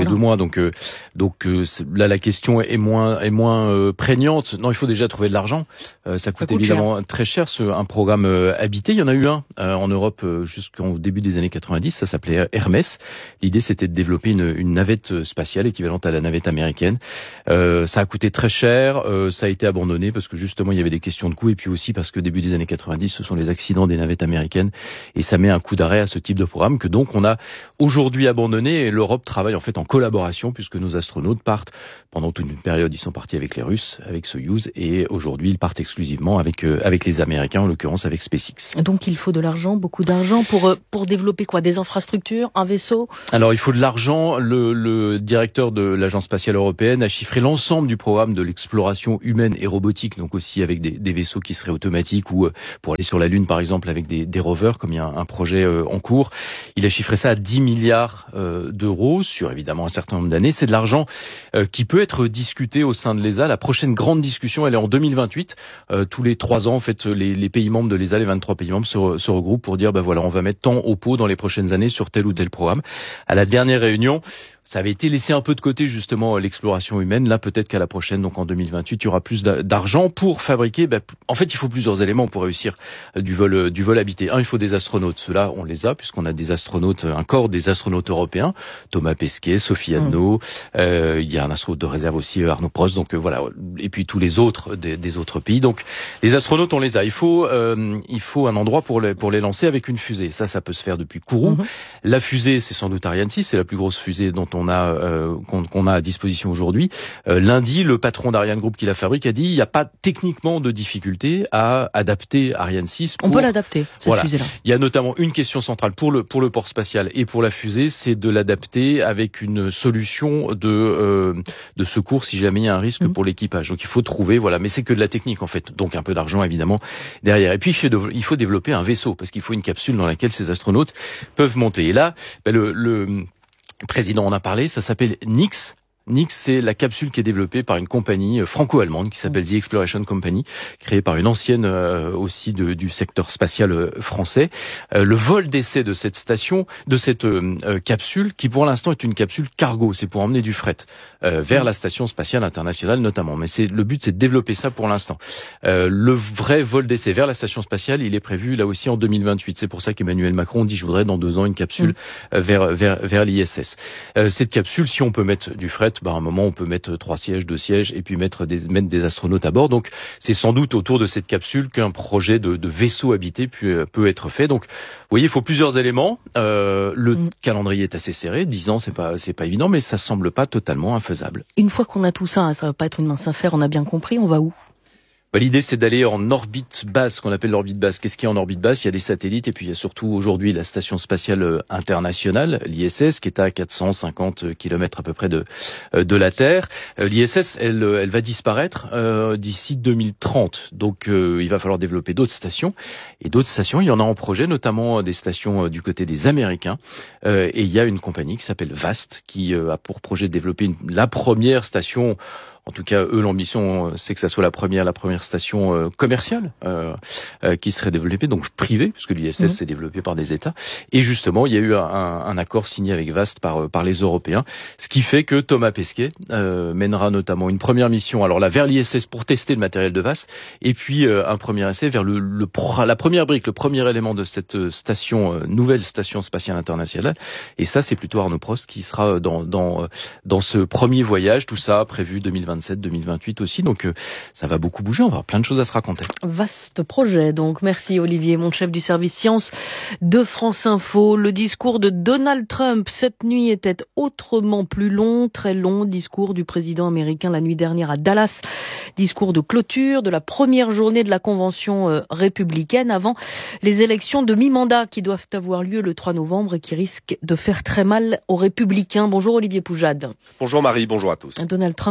Donc, euh, donc euh, là, la question est moins est moins euh, prégnante. Non, il faut déjà trouver de l'argent. Euh, ça coûte, ça coûte évidemment cher. très cher. Ce, un programme euh, habité, il y en a eu un euh, en Europe euh, jusqu'au début des années quatre-vingt-dix. Ça s'appelait Hermès. L'idée, c'était de développer une, une navette spatiale équivalente à la navette américaine. Euh, ça a coûté très cher. Euh, ça a été abandonné parce que justement, il y avait des questions de coût et puis aussi parce que début des années quatre-vingt-dix, ce sont les accidents des navettes américaines et ça met un coup d'arrêt à ce type de programme que donc on a aujourd'hui abandonné et l'Europe travaille en fait en collaboration puisque nos astronautes partent pendant toute une période, ils sont partis avec les Russes, avec Soyouz et aujourd'hui ils partent exclusivement avec euh, avec les Américains, en l'occurrence avec SpaceX. Donc il faut de l'argent, beaucoup d'argent pour pour développer quoi, des infrastructures, un vaisseau? Alors il faut de l'argent. Le, le directeur de l'Agence spatiale européenne a chiffré l'ensemble du programme de l'exploration humaine et robotique, donc aussi avec des, des vaisseaux qui seraient automatiques ou euh, pour aller sur la Lune par exemple avec des, des rovers comme il y a un, un projet euh, en cours. Il a chiffré ça à dix milliards euh, d'euros sur évidemment un certain nombre d'années. C'est de l'argent euh, qui peut être discuté au sein de l'E S A. La prochaine grande discussion, elle est en deux mille vingt-huit. Euh, tous les trois ans, en fait, les, les pays membres de l'E S A, les vingt-trois pays membres, se, se regroupent pour dire, ben voilà, on va mettre tant au pot dans les prochaines années sur tel ou tel programme. À la dernière réunion, ça avait été laissé un peu de côté justement l'exploration humaine. Là, peut-être qu'à la prochaine, donc en deux mille vingt-huit, il y aura plus d'argent pour fabriquer. Ben, en fait, il faut plusieurs éléments pour réussir du vol, du vol habité. Un, il faut des astronautes. Ceux-là, on les a puisqu'on a des astronautes, un corps des astronautes européens. Thomas Pesquet, Sophie Adno. Mmh. Euh, il y a un astronaute de réserve aussi, Arnaud Prost. Donc euh, voilà. Et puis tous les autres des, des autres pays. Donc les astronautes, on les a. Il faut, euh, il faut un endroit pour les pour les lancer avec une fusée. Ça, ça peut se faire depuis Kourou. Mmh. La fusée, c'est sans doute Ariane six. C'est la plus grosse fusée dont on on a euh, qu'on, qu'on a à disposition aujourd'hui. Euh, lundi, le patron d'Ariane Group qui la fabrique a dit il n'y a pas techniquement de difficulté à adapter Ariane six. Pour... On peut l'adapter, cette voilà. fusée-là. Il y a notamment une question centrale pour le pour le port spatial et pour la fusée, c'est de l'adapter avec une solution de euh, de secours si jamais il y a un risque mmh. pour l'équipage. Donc il faut trouver, voilà, mais c'est que de la technique en fait. Donc un peu d'argent évidemment derrière. Et puis il faut développer un vaisseau parce qu'il faut une capsule dans laquelle ces astronautes peuvent monter. Et là, ben le, le président en a parlé, ça s'appelle N I X. N I X, c'est la capsule qui est développée par une compagnie franco-allemande qui s'appelle The Exploration Company, créée par une ancienne euh, aussi de, du secteur spatial euh, français. Euh, le vol d'essai de cette station, de cette euh, capsule, qui pour l'instant est une capsule cargo, c'est pour emmener du fret euh, vers la station spatiale internationale notamment. Mais c'est le but, c'est de développer ça pour l'instant. Euh, le vrai vol d'essai vers la station spatiale, il est prévu là aussi en deux mille vingt-huit. C'est pour ça qu'Emmanuel Macron dit je voudrais dans deux ans une capsule euh, vers vers vers l'I S S. Euh, cette capsule, si on peut mettre du fret, bah, à un moment, on peut mettre trois sièges, deux sièges, et puis mettre des, mettre des astronautes à bord. Donc, c'est sans doute autour de cette capsule qu'un projet de, de vaisseau habité peut, peut être fait. Donc, vous voyez, il faut plusieurs éléments. Euh, le mmh. calendrier est assez serré. Dix ans, c'est pas, c'est pas évident, mais ça semble pas totalement infaisable. Une fois qu'on a tout ça, ça va pas être une mince affaire, on a bien compris, on va où? Bah, l'idée, c'est d'aller en orbite basse, ce qu'on appelle l'orbite basse. Qu'est-ce qu'il y a en orbite basse? Il y a des satellites et puis il y a surtout aujourd'hui la station spatiale internationale, l'I S S, qui est à quatre cent cinquante kilomètres à peu près de de la Terre. L'I S S, elle, elle va disparaître euh, d'ici deux mille trente. Donc, euh, il va falloir développer d'autres stations. Et d'autres stations, il y en a en projet, notamment des stations du côté des Américains. Euh, et il y a une compagnie qui s'appelle VAST, qui euh, a pour projet de développer une, la première station. En tout cas, eux, l'ambition, c'est que ça soit la première, la première station euh, commerciale euh, euh, qui serait développée, donc privée, puisque l'I S S mmh. s'est développé par des États. Et justement, il y a eu un, un accord signé avec VAST par par les Européens, ce qui fait que Thomas Pesquet euh, mènera notamment une première mission, alors là vers l'I S S pour tester le matériel de VAST, et puis euh, un premier essai vers le, le la première brique, le premier élément de cette station euh, nouvelle station spatiale internationale. Et ça, c'est plutôt Arnaud Prost qui sera dans dans dans ce premier voyage. Tout ça prévu deux mille vingt-sept, deux mille vingt-huit aussi, donc euh, ça va beaucoup bouger, on va avoir plein de choses à se raconter. Vaste projet, donc merci Olivier, mon chef du service sciences de France Info. Le discours de Donald Trump cette nuit était autrement plus long, très long, discours du président américain la nuit dernière à Dallas, discours de clôture de la première journée de la convention euh, républicaine avant les élections de mi-mandat qui doivent avoir lieu le trois novembre et qui risquent de faire très mal aux républicains. Bonjour Olivier Poujade. Bonjour Marie, bonjour à tous. Donald Trump euh,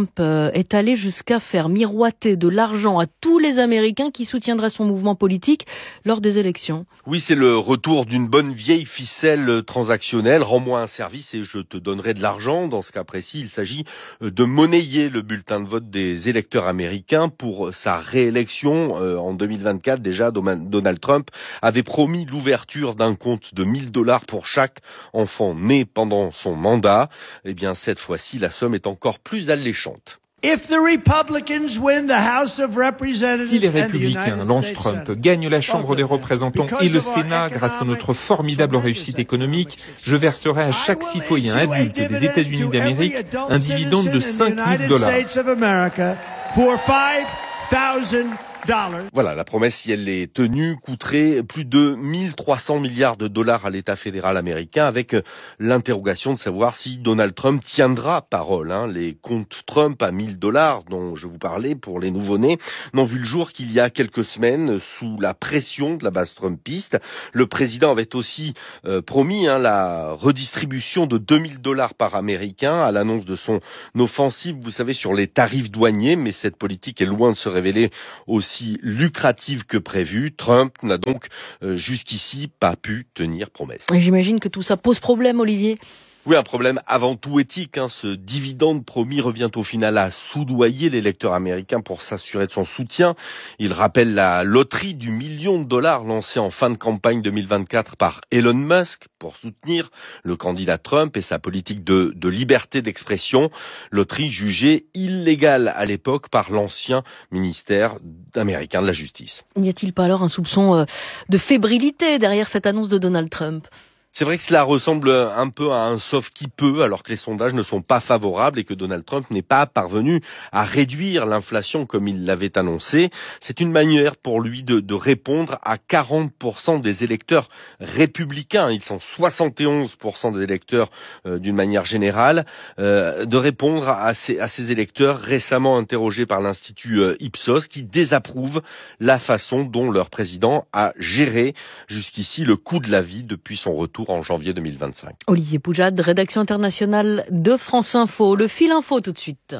est allé jusqu'à faire miroiter de l'argent à tous les Américains qui soutiendraient son mouvement politique lors des élections. Oui, c'est le retour d'une bonne vieille ficelle transactionnelle. Rends-moi un service et je te donnerai de l'argent. Dans ce cas précis, il s'agit de monnayer le bulletin de vote des électeurs américains pour sa réélection. En deux mille vingt-quatre, déjà, Donald Trump avait promis l'ouverture d'un compte de mille dollars pour chaque enfant né pendant son mandat. Eh bien, cette fois-ci, la somme est encore plus alléchante. Si les républicains lancent Trump, gagnent la Chambre des représentants et le Sénat grâce à notre formidable réussite économique, je verserai à chaque citoyen adulte des États-Unis d'Amérique un dividende de cinq mille dollars. Voilà, la promesse, si elle est tenue, coûterait plus de mille trois cents milliards de dollars à l'État fédéral américain, avec l'interrogation de savoir si Donald Trump tiendra parole. Hein. Les comptes Trump à mille dollars, dont je vous parlais pour les nouveau-nés, n'ont vu le jour qu'il y a quelques semaines, sous la pression de la base trumpiste. Le président avait aussi euh, promis hein, la redistribution de deux mille dollars par Américain à l'annonce de son offensive, vous savez, sur les tarifs douaniers, mais cette politique est loin de se révéler aussi lucrative que prévu. Trump n'a donc euh, jusqu'ici pas pu tenir promesse. J'imagine que tout ça pose problème, Olivier. Oui, un problème avant tout éthique. Hein. Ce dividende promis revient au final à soudoyer l'électeur américain pour s'assurer de son soutien. Il rappelle la loterie du million de dollars lancée en fin de campagne deux mille vingt-quatre par Elon Musk pour soutenir le candidat Trump et sa politique de, de liberté d'expression. Loterie jugée illégale à l'époque par l'ancien ministère américain de la Justice. N'y a-t-il pas alors un soupçon de fébrilité derrière cette annonce de Donald Trump ? C'est vrai que cela ressemble un peu à un sauve qui peut, alors que les sondages ne sont pas favorables et que Donald Trump n'est pas parvenu à réduire l'inflation comme il l'avait annoncé. C'est une manière pour lui de, de répondre à quarante pour cent des électeurs républicains. Ils sont soixante et onze pour cent des électeurs euh, d'une manière générale, euh, de répondre à ces, à ces électeurs récemment interrogés par l'Institut euh, Ipsos qui désapprouvent la façon dont leur président a géré jusqu'ici le coût de la vie depuis son retour en janvier deux mille vingt-cinq. Olivier Poujade, rédaction internationale de France Info. Le fil info tout de suite.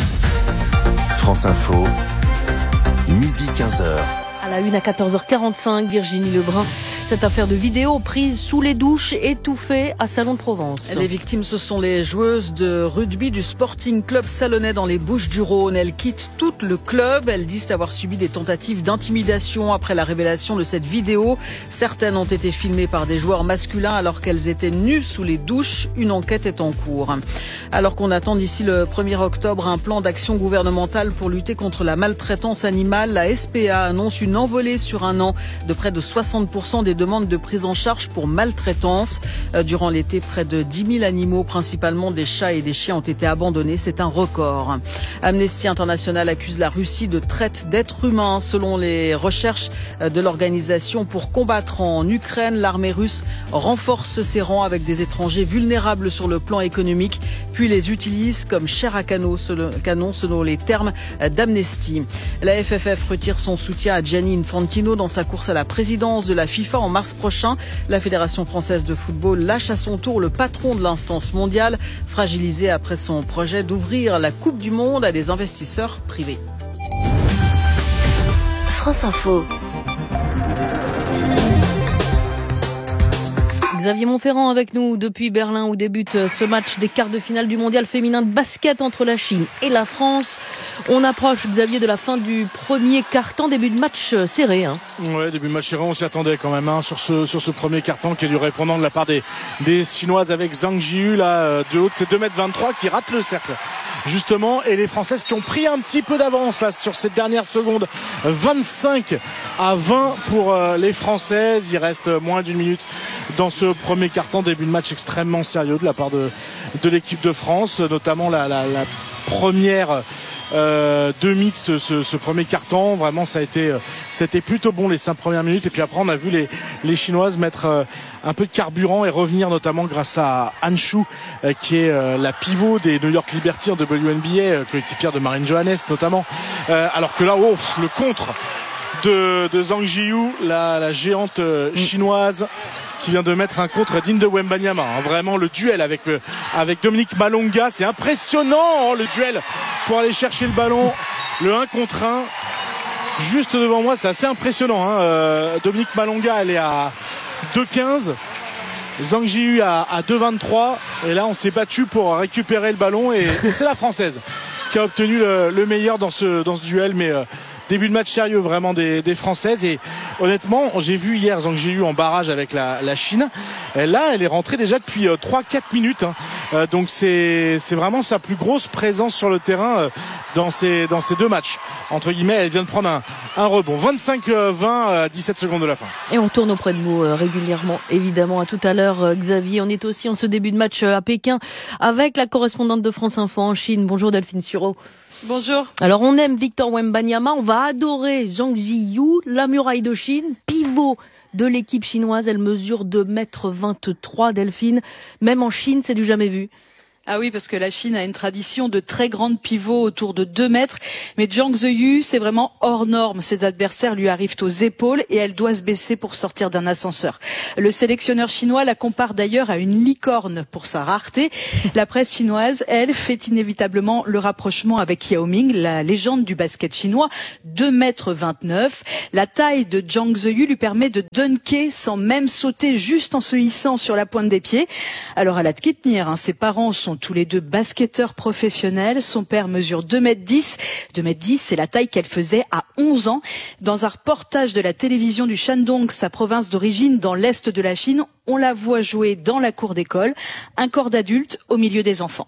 France Info, midi quinze heures. À la une à quatorze heures quarante-cinq, Virginie Lebrun. Cette affaire de vidéo prise sous les douches, étouffée à Salon de Provence. Les victimes, ce sont les joueuses de rugby du Sporting Club Salonnais dans les Bouches-du-Rhône. Elles quittent tout le club. Elles disent avoir subi des tentatives d'intimidation après la révélation de cette vidéo. Certaines ont été filmées par des joueurs masculins alors qu'elles étaient nues sous les douches. Une enquête est en cours. Alors qu'on attend d'ici le premier octobre un plan d'action gouvernemental pour lutter contre la maltraitance animale, la S P A annonce une envolée sur un an de près de soixante pour cent des demandes de prise en charge pour maltraitance. Durant l'été, près de dix mille animaux, principalement des chats et des chiens, ont été abandonnés. C'est un record. Amnesty International accuse la Russie de traite d'êtres humains. Selon les recherches de l'organisation pour combattre en Ukraine, l'armée russe renforce ses rangs avec des étrangers vulnérables sur le plan économique, puis les utilise comme chair à canon selon les termes d'Amnesty. La F F F retire son soutien à Gianni Infantino dans sa course à la présidence de la FIFA en mars prochain. La Fédération française de football lâche à son tour le patron de l'instance mondiale, fragilisé après son projet d'ouvrir la Coupe du Monde à des investisseurs privés. France Info. Xavier Montferrand avec nous depuis Berlin où débute ce match des quarts de finale du mondial féminin de basket entre la Chine et la France. On approche, Xavier, de la fin du premier quart-temps, début de match serré. Hein. Ouais, début de match serré, on s'y attendait quand même hein, sur ce sur ce premier quart-temps qui a dû répondre de la part des des Chinoises avec Zhang Jiyu là de haut de ses deux mètres vingt-trois qui rate le cercle. Justement, et les Françaises qui ont pris un petit peu d'avance là sur ces dernières secondes, vingt-cinq à vingt pour euh, les Françaises. Il reste moins d'une minute dans ce premier quart-temps, début de match extrêmement sérieux de la part de de l'équipe de France, notamment la la, la première euh, demi de ce, ce, ce premier quart-temps. Vraiment, ça a été c'était plutôt bon les cinq premières minutes, et puis après on a vu les les Chinoises mettre euh, un peu de carburant et revenir notamment grâce à Han Shu euh, qui est euh, la pivot des New York Liberty en W N B A, euh, coéquipière de Marine Johannes notamment, euh, alors que là oh, le contre de, de Zhang Jiyu, la, la géante euh, chinoise qui vient de mettre un contre digne de Wembanyama. Hein. Vraiment le duel avec, euh, avec Dominique Malonga, c'est impressionnant hein, le duel pour aller chercher le ballon. Le un contre un. Juste devant moi, c'est assez impressionnant. Hein. Euh, Dominique Malonga, elle est à deux quinze. Zhang Jiyu à, à deux vingt-trois. Et là, on s'est battu pour récupérer le ballon. Et, et c'est la Française qui a obtenu le, le meilleur dans ce, dans ce duel. Mais euh, début de match sérieux vraiment des, des Françaises. Et honnêtement, j'ai vu hier Zhang Jiyu en barrage avec la, la Chine. Et là, elle est rentrée déjà depuis euh, trois quatre minutes. Hein. Euh, donc c'est, c'est vraiment sa plus grosse présence sur le terrain euh, dans, ces, dans ces deux matchs. Entre guillemets, elle vient de prendre un, un rebond. vingt-cinq vingt à dix-sept secondes de la fin. Et on tourne auprès de vous euh, régulièrement, évidemment. À tout à l'heure, euh, Xavier. On est aussi en ce début de match euh, à Pékin avec la correspondante de France Info en Chine. Bonjour Delphine Sureau. Bonjour. Alors on aime Victor Wembanyama, on va adorer Zhang Jiyu, la muraille de Chine, pivot de l'équipe chinoise. Elle mesure deux mètres vingt-trois, Delphine. Même en Chine, c'est du jamais vu. Ah oui, parce que la Chine a une tradition de très grandes pivots autour de deux mètres. Mais Zhang Jiyu, c'est vraiment hors norme. Ses adversaires lui arrivent aux épaules et elle doit se baisser pour sortir d'un ascenseur. Le sélectionneur chinois la compare d'ailleurs à une licorne pour sa rareté. La presse chinoise, elle, fait inévitablement le rapprochement avec Yao Ming, la légende du basket chinois, deux mètres vingt-neuf. La taille de Zhang Jiyu lui permet de dunker sans même sauter, juste en se hissant sur la pointe des pieds. Alors elle a de qui tenir, hein. Ses parents sont tous les deux basketteurs professionnels. Son père mesure deux mètres dix. deux mètres dix, c'est la taille qu'elle faisait à onze ans. Dans un reportage de la télévision du Shandong, sa province d'origine dans l'est de la Chine, on la voit jouer dans la cour d'école, un corps d'adulte au milieu des enfants.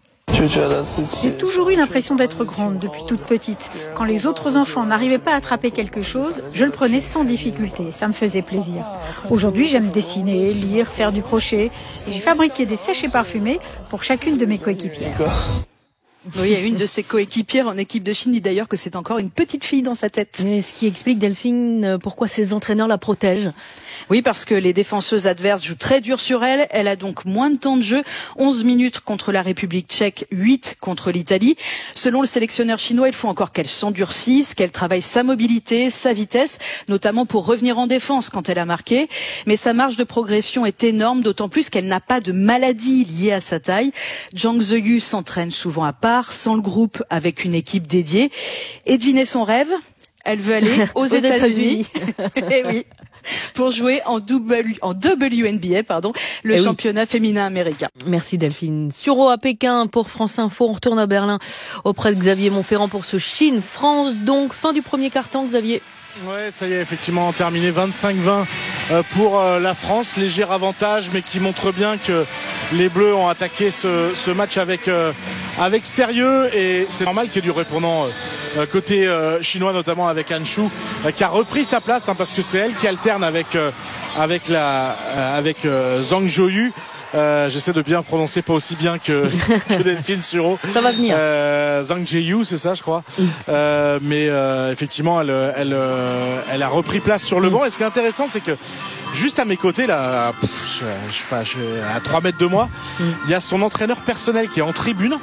J'ai toujours eu l'impression d'être grande depuis toute petite. Quand les autres enfants n'arrivaient pas à attraper quelque chose, je le prenais sans difficulté. Ça me faisait plaisir. Aujourd'hui, j'aime dessiner, lire, faire du crochet. Et j'ai fabriqué des sachets parfumés pour chacune de mes coéquipières. Oui, il y a une de ses coéquipières en équipe de Chine dit d'ailleurs que c'est encore une petite fille dans sa tête. Et ce qui explique, Delphine, pourquoi ses entraîneurs la protègent. Oui, parce que les défenseuses adverses jouent très dur sur elle. Elle a donc moins de temps de jeu. onze minutes contre la République tchèque, huit contre l'Italie. Selon le sélectionneur chinois, il faut encore qu'elle s'endurcisse, qu'elle travaille sa mobilité, sa vitesse, notamment pour revenir en défense quand elle a marqué. Mais sa marge de progression est énorme, d'autant plus qu'elle n'a pas de maladie liée à sa taille. Zhang Jiyu s'entraîne souvent à part, sans le groupe, avec une équipe dédiée. Et devinez son rêve, elle veut aller aux, aux États-Unis. Eh oui. Pour jouer en, w, en W N B A, pardon, le eh championnat oui. féminin américain. Merci Delphine. Sureau à Pékin pour France Info. On retourne à Berlin auprès de Xavier Montferrand pour ce Chine-France. Donc, fin du premier quart-temps, Xavier. Ouais, ça y est, effectivement, terminé vingt-cinq vingt pour la France. Léger avantage, mais qui montre bien que les Bleus ont attaqué ce, ce match avec, euh, avec sérieux. Et c'est normal qu'il y ait du répondant euh, côté euh, chinois, notamment avec Han Shu, euh, qui a repris sa place, hein, parce que c'est elle qui alterne avec, euh, avec, la, euh, avec euh, Zhang Jiyu. Euh, j'essaie de bien prononcer, pas aussi bien que, que Delphine Sureau. Ça va venir. Euh, Zhang Jiyu, c'est ça, je crois. Euh, mais euh, effectivement, elle, elle, euh, elle a repris place sur le banc. Et ce qui est intéressant, c'est que juste à mes côtés, là, pff, je, je sais pas, je, à trois mètres de moi, il y a son entraîneur personnel qui est en tribune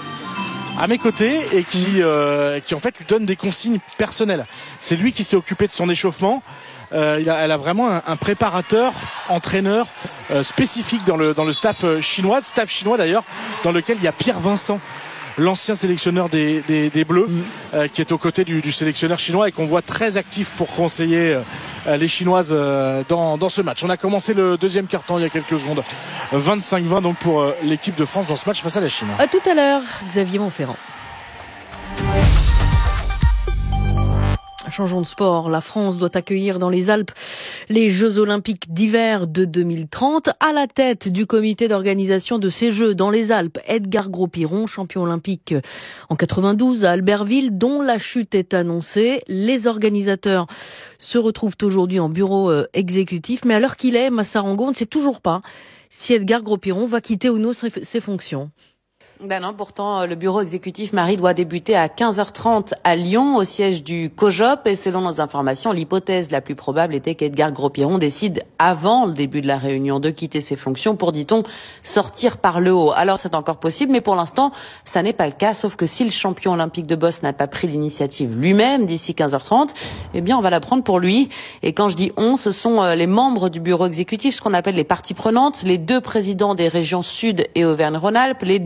à mes côtés et qui, euh, qui en fait lui donne des consignes personnelles. C'est lui qui s'est occupé de son échauffement. Euh, il a, elle a vraiment un, un préparateur, entraîneur euh, spécifique dans le, dans le staff euh, chinois, staff chinois d'ailleurs, dans lequel il y a Pierre Vincent, l'ancien sélectionneur des, des, des Bleus, euh, qui est aux côtés du, du sélectionneur chinois et qu'on voit très actif pour conseiller euh, les Chinoises euh, dans, dans ce match. On a commencé le deuxième quart-temps il y a quelques secondes, vingt-cinq vingt donc pour euh, l'équipe de France dans ce match face à la Chine. À tout à l'heure, Xavier Montferrand. Changeons de sport. La France doit accueillir dans les Alpes les Jeux Olympiques d'hiver de deux mille trente. À la tête du comité d'organisation de ces Jeux dans les Alpes, Edgar Gros-Piron, champion olympique en quatre-vingt-douze à Albertville, dont la chute est annoncée. Les organisateurs se retrouvent aujourd'hui en bureau exécutif. Mais à l'heure qu'il est, Massarango, on ne sait toujours pas si Edgar Gros-Piron va quitter ou non ses fonctions. Ben non, pourtant, le bureau exécutif Marie doit débuter à quinze heures trente à Lyon, au siège du COJOP. Et selon nos informations, l'hypothèse la plus probable était qu'Edgar Gros-Piron décide, avant le début de la réunion, de quitter ses fonctions pour, dit-on, sortir par le haut. Alors c'est encore possible, mais pour l'instant, ça n'est pas le cas. Sauf que si le champion olympique de boss n'a pas pris l'initiative lui-même d'ici quinze heures trente, eh bien, on va la prendre pour lui. Et quand je dis on, ce sont les membres du bureau exécutif, ce qu'on appelle les parties prenantes, les deux présidents des régions Sud et Auvergne-Rhône-Alpes, les deux présidents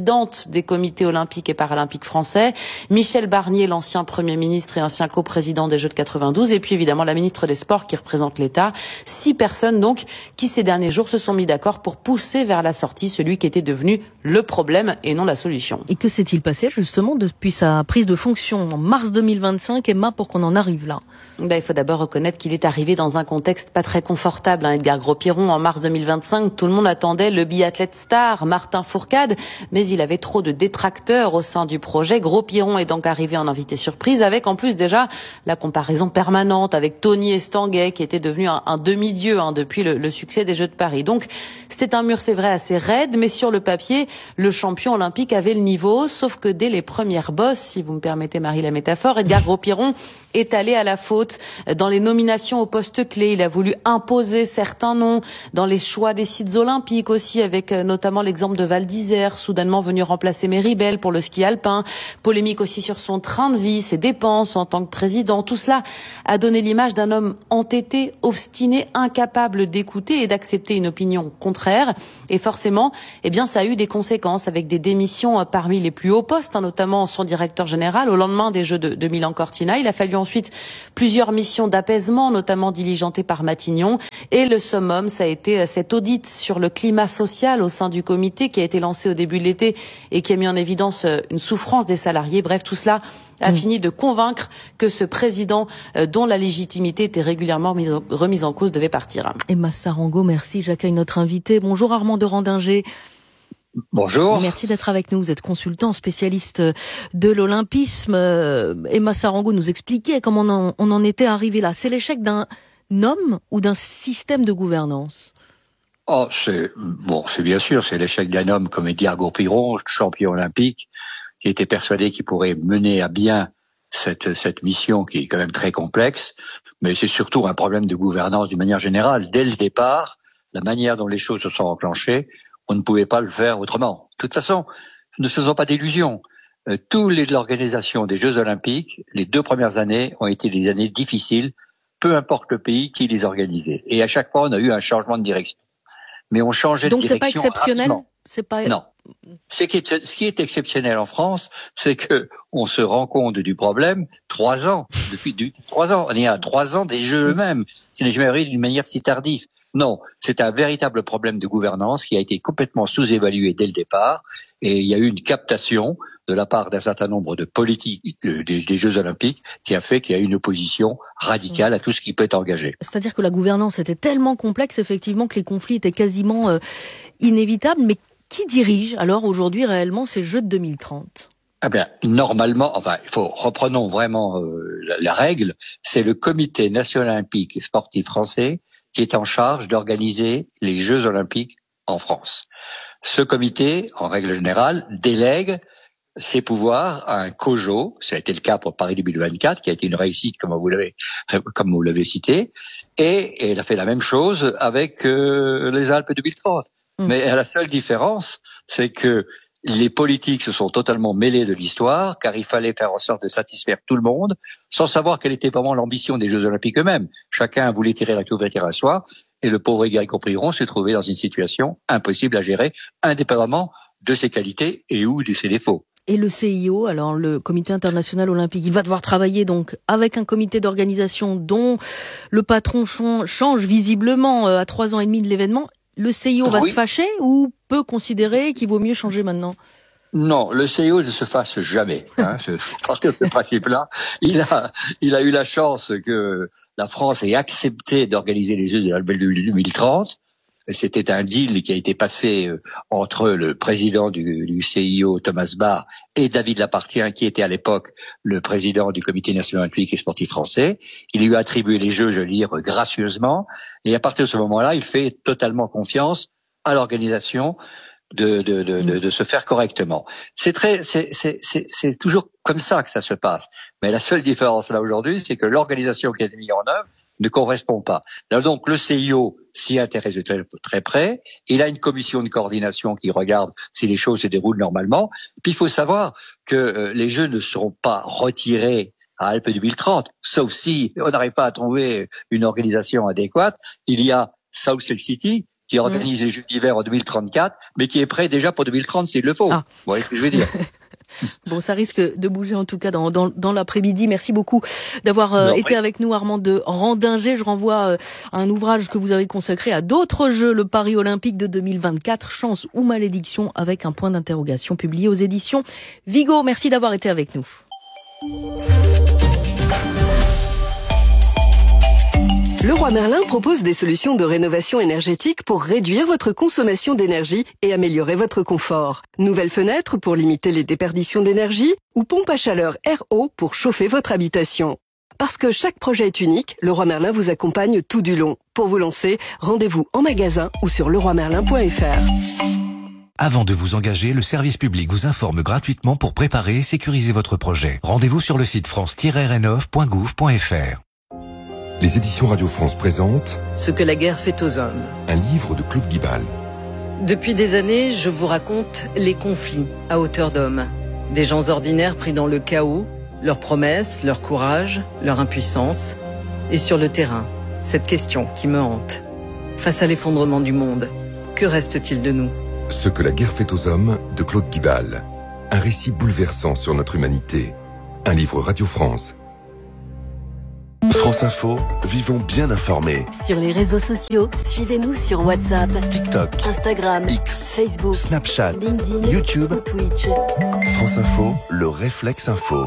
présidente des comités olympiques et paralympiques français, Michel Barnier, l'ancien Premier ministre et ancien coprésident des Jeux de quatre-vingt-douze, et puis évidemment la ministre des Sports qui représente l'État. Six personnes donc qui ces derniers jours se sont mis d'accord pour pousser vers la sortie celui qui était devenu le problème et non la solution. Et que s'est-il passé justement depuis sa prise de fonction en mars deux mille vingt-cinq, Emma, pour qu'on en arrive là? Ben, il faut d'abord reconnaître qu'il est arrivé dans un contexte pas très confortable. Hein, Edgar Gros-Piron, en mars deux mille vingt-cinq, tout le monde attendait le biathlète star, Martin Fourcade, mais il avait trop de détracteurs au sein du projet. Gros-Piron est donc arrivé en invité surprise, avec en plus déjà la comparaison permanente avec Tony Estanguet, qui était devenu un, un demi-dieu hein, depuis le, le succès des Jeux de Paris. Donc c'était un mur, c'est vrai, assez raide, mais sur le papier, le champion olympique avait le niveau, sauf que dès les premières bosses, si vous me permettez Marie la métaphore, Edgar Gros-Piron est allé à la faute dans les nominations aux postes clés. Il a voulu imposer certains noms dans les choix des sites olympiques aussi, avec notamment l'exemple de Val d'Isère, soudainement venu remplacer Méribel pour le ski alpin. Polémique aussi sur son train de vie, ses dépenses en tant que président. Tout cela a donné l'image d'un homme entêté, obstiné, incapable d'écouter et d'accepter une opinion contraire. Et forcément, eh bien, ça a eu des conséquences avec des démissions parmi les plus hauts postes, hein, notamment son directeur général au lendemain des Jeux de, de Milan-Cortina. Il a fallu ensuite plusieurs missions d'apaisement, notamment diligentées par Matignon. Et le summum, ça a été cet audit sur le climat social au sein du comité qui a été lancé au début de l'été et qui a mis en évidence une souffrance des salariés. Bref, tout cela a mmh. fini de convaincre que ce président, dont la légitimité était régulièrement remise en cause, devait partir. Emma Sarango, merci. J'accueille notre invité. Bonjour Armand de Randinger. Bonjour. Merci d'être avec nous. Vous êtes consultant, spécialiste de l'olympisme. Emma Sarango nous expliquait comment on en, on en était arrivé là. C'est l'échec d'un homme ou d'un système de gouvernance? Oh, c'est bon, c'est bien sûr, c'est l'échec d'un homme comme Edgar Gros-Piron, champion olympique, qui était persuadé qu'il pourrait mener à bien cette cette mission qui est quand même très complexe. Mais c'est surtout un problème de gouvernance d'une manière générale. Dès le départ, la manière dont les choses se sont enclenchées, on ne pouvait pas le faire autrement. De toute façon, ne faisons pas d'illusions. Euh, toutes les l'organisation des Jeux Olympiques, les deux premières années ont été des années difficiles, peu importe le pays qui les organisait. Et à chaque fois, on a eu un changement de direction. Mais on changeait de Donc direction. Donc c'est pas exceptionnel. Rapidement. C'est pas. Non. Ce qui est, ce qui est exceptionnel en France, c'est que on se rend compte du problème trois ans depuis du, trois ans. On est à trois ans des Jeux eux-mêmes. Ce n'est jamais arrivé d'une manière si tardive. Non, c'est un véritable problème de gouvernance qui a été complètement sous-évalué dès le départ, et il y a eu une captation de la part d'un certain nombre de politiques euh, des, des Jeux Olympiques qui a fait qu'il y a eu une opposition radicale à tout ce qui peut être engagé. C'est-à-dire que la gouvernance était tellement complexe, effectivement, que les conflits étaient quasiment euh, inévitables. Mais qui dirige alors aujourd'hui réellement ces Jeux de deux mille trente ? Ah bien, normalement, enfin, il faut reprenons vraiment euh, la, la règle. C'est le Comité national olympique et sportif français qui est en charge d'organiser les Jeux Olympiques en France. Ce comité, en règle générale, délègue ses pouvoirs à un COJO. Ça a été le cas pour Paris deux mille vingt-quatre, qui a été une réussite, comme vous l'avez, comme vous l'avez cité. Et, et elle a fait la même chose avec euh, les Alpes deux mille trente. Mmh. Mais la seule différence, c'est que les politiques se sont totalement mêlés de l'histoire, car il fallait faire en sorte de satisfaire tout le monde, sans savoir quelle était vraiment l'ambition des Jeux Olympiques eux-mêmes. Chacun voulait tirer la couverture à soi, et le pauvre Edgar Gros-Piron s'est trouvé dans une situation impossible à gérer, indépendamment de ses qualités et ou de ses défauts. Et le C I O, alors le Comité international olympique, il va devoir travailler donc avec un comité d'organisation dont le patron change visiblement à trois ans et demi de l'événement. Le C I O va oui. se fâcher ou peut considérer qu'il vaut mieux changer maintenant? Non, le C I O ne se fâche jamais. Hein, je partir de ce principe-là. Il a, il a eu la chance que la France ait accepté d'organiser les Jeux de la deux mille trente. C'était un deal qui a été passé entre le président du, du C I O, Thomas Bach, et David Lapartien, qui était à l'époque le président du Comité national olympique et sportif français. Il lui a attribué les Jeux, je veux dire, gracieusement. Et à partir de ce moment-là, il fait totalement confiance à l'organisation de, de, de, de, de se faire correctement. C'est très, c'est, c'est, c'est, c'est toujours comme ça que ça se passe. Mais la seule différence là aujourd'hui, c'est que l'organisation qui a été mise en œuvre ne correspond pas. Là, donc, le C I O s'y intéresse de très, très près. Il a une commission de coordination qui regarde si les choses se déroulent normalement. Puis, il faut savoir que euh, les Jeux ne seront pas retirés à Alpes deux mille trente, sauf si on n'arrive pas à trouver une organisation adéquate. Il y a South Lake City qui organise mmh. les Jeux d'hiver en deux mille trente-quatre, mais qui est prêt déjà pour deux mille trente s'il le faut. Ah. Vous voyez ce que je veux dire? Bon, ça risque de bouger en tout cas dans, dans, dans l'après-midi. Merci beaucoup d'avoir euh, non, été oui. avec nous, Armand de Randinger. Je renvoie euh, à un ouvrage que vous avez consacré à d'autres Jeux, le Paris Olympique de deux mille vingt-quatre, chance ou malédiction, avec un point d'interrogation, publié aux éditions Vigo. Merci d'avoir été avec nous. Leroy Merlin propose des solutions de rénovation énergétique pour réduire votre consommation d'énergie et améliorer votre confort. Nouvelles fenêtres pour limiter les déperditions d'énergie ou pompe à chaleur R O pour chauffer votre habitation. Parce que chaque projet est unique, Leroy Merlin vous accompagne tout du long. Pour vous lancer, rendez-vous en magasin ou sur leroy merlin point f r. Avant de vous engager, le service public vous informe gratuitement pour préparer et sécuriser votre projet. Rendez-vous sur le site france tiret rénov point gouv point f r. Les éditions Radio France présentent Ce que la guerre fait aux hommes. Un livre de Claude Guibal. Depuis des années, je vous raconte les conflits à hauteur d'homme. Des gens ordinaires pris dans le chaos, leurs promesses, leur courage, leur impuissance. Et sur le terrain, cette question qui me hante. Face à l'effondrement du monde, que reste-t-il de nous ? Ce que la guerre fait aux hommes de Claude Guibal. Un récit bouleversant sur notre humanité. Un livre Radio France. France Info, vivons bien informés. Sur les réseaux sociaux, suivez-nous sur WhatsApp, TikTok, Instagram, X, Facebook, Snapchat, LinkedIn, YouTube, ou Twitch. France Info, le réflexe info.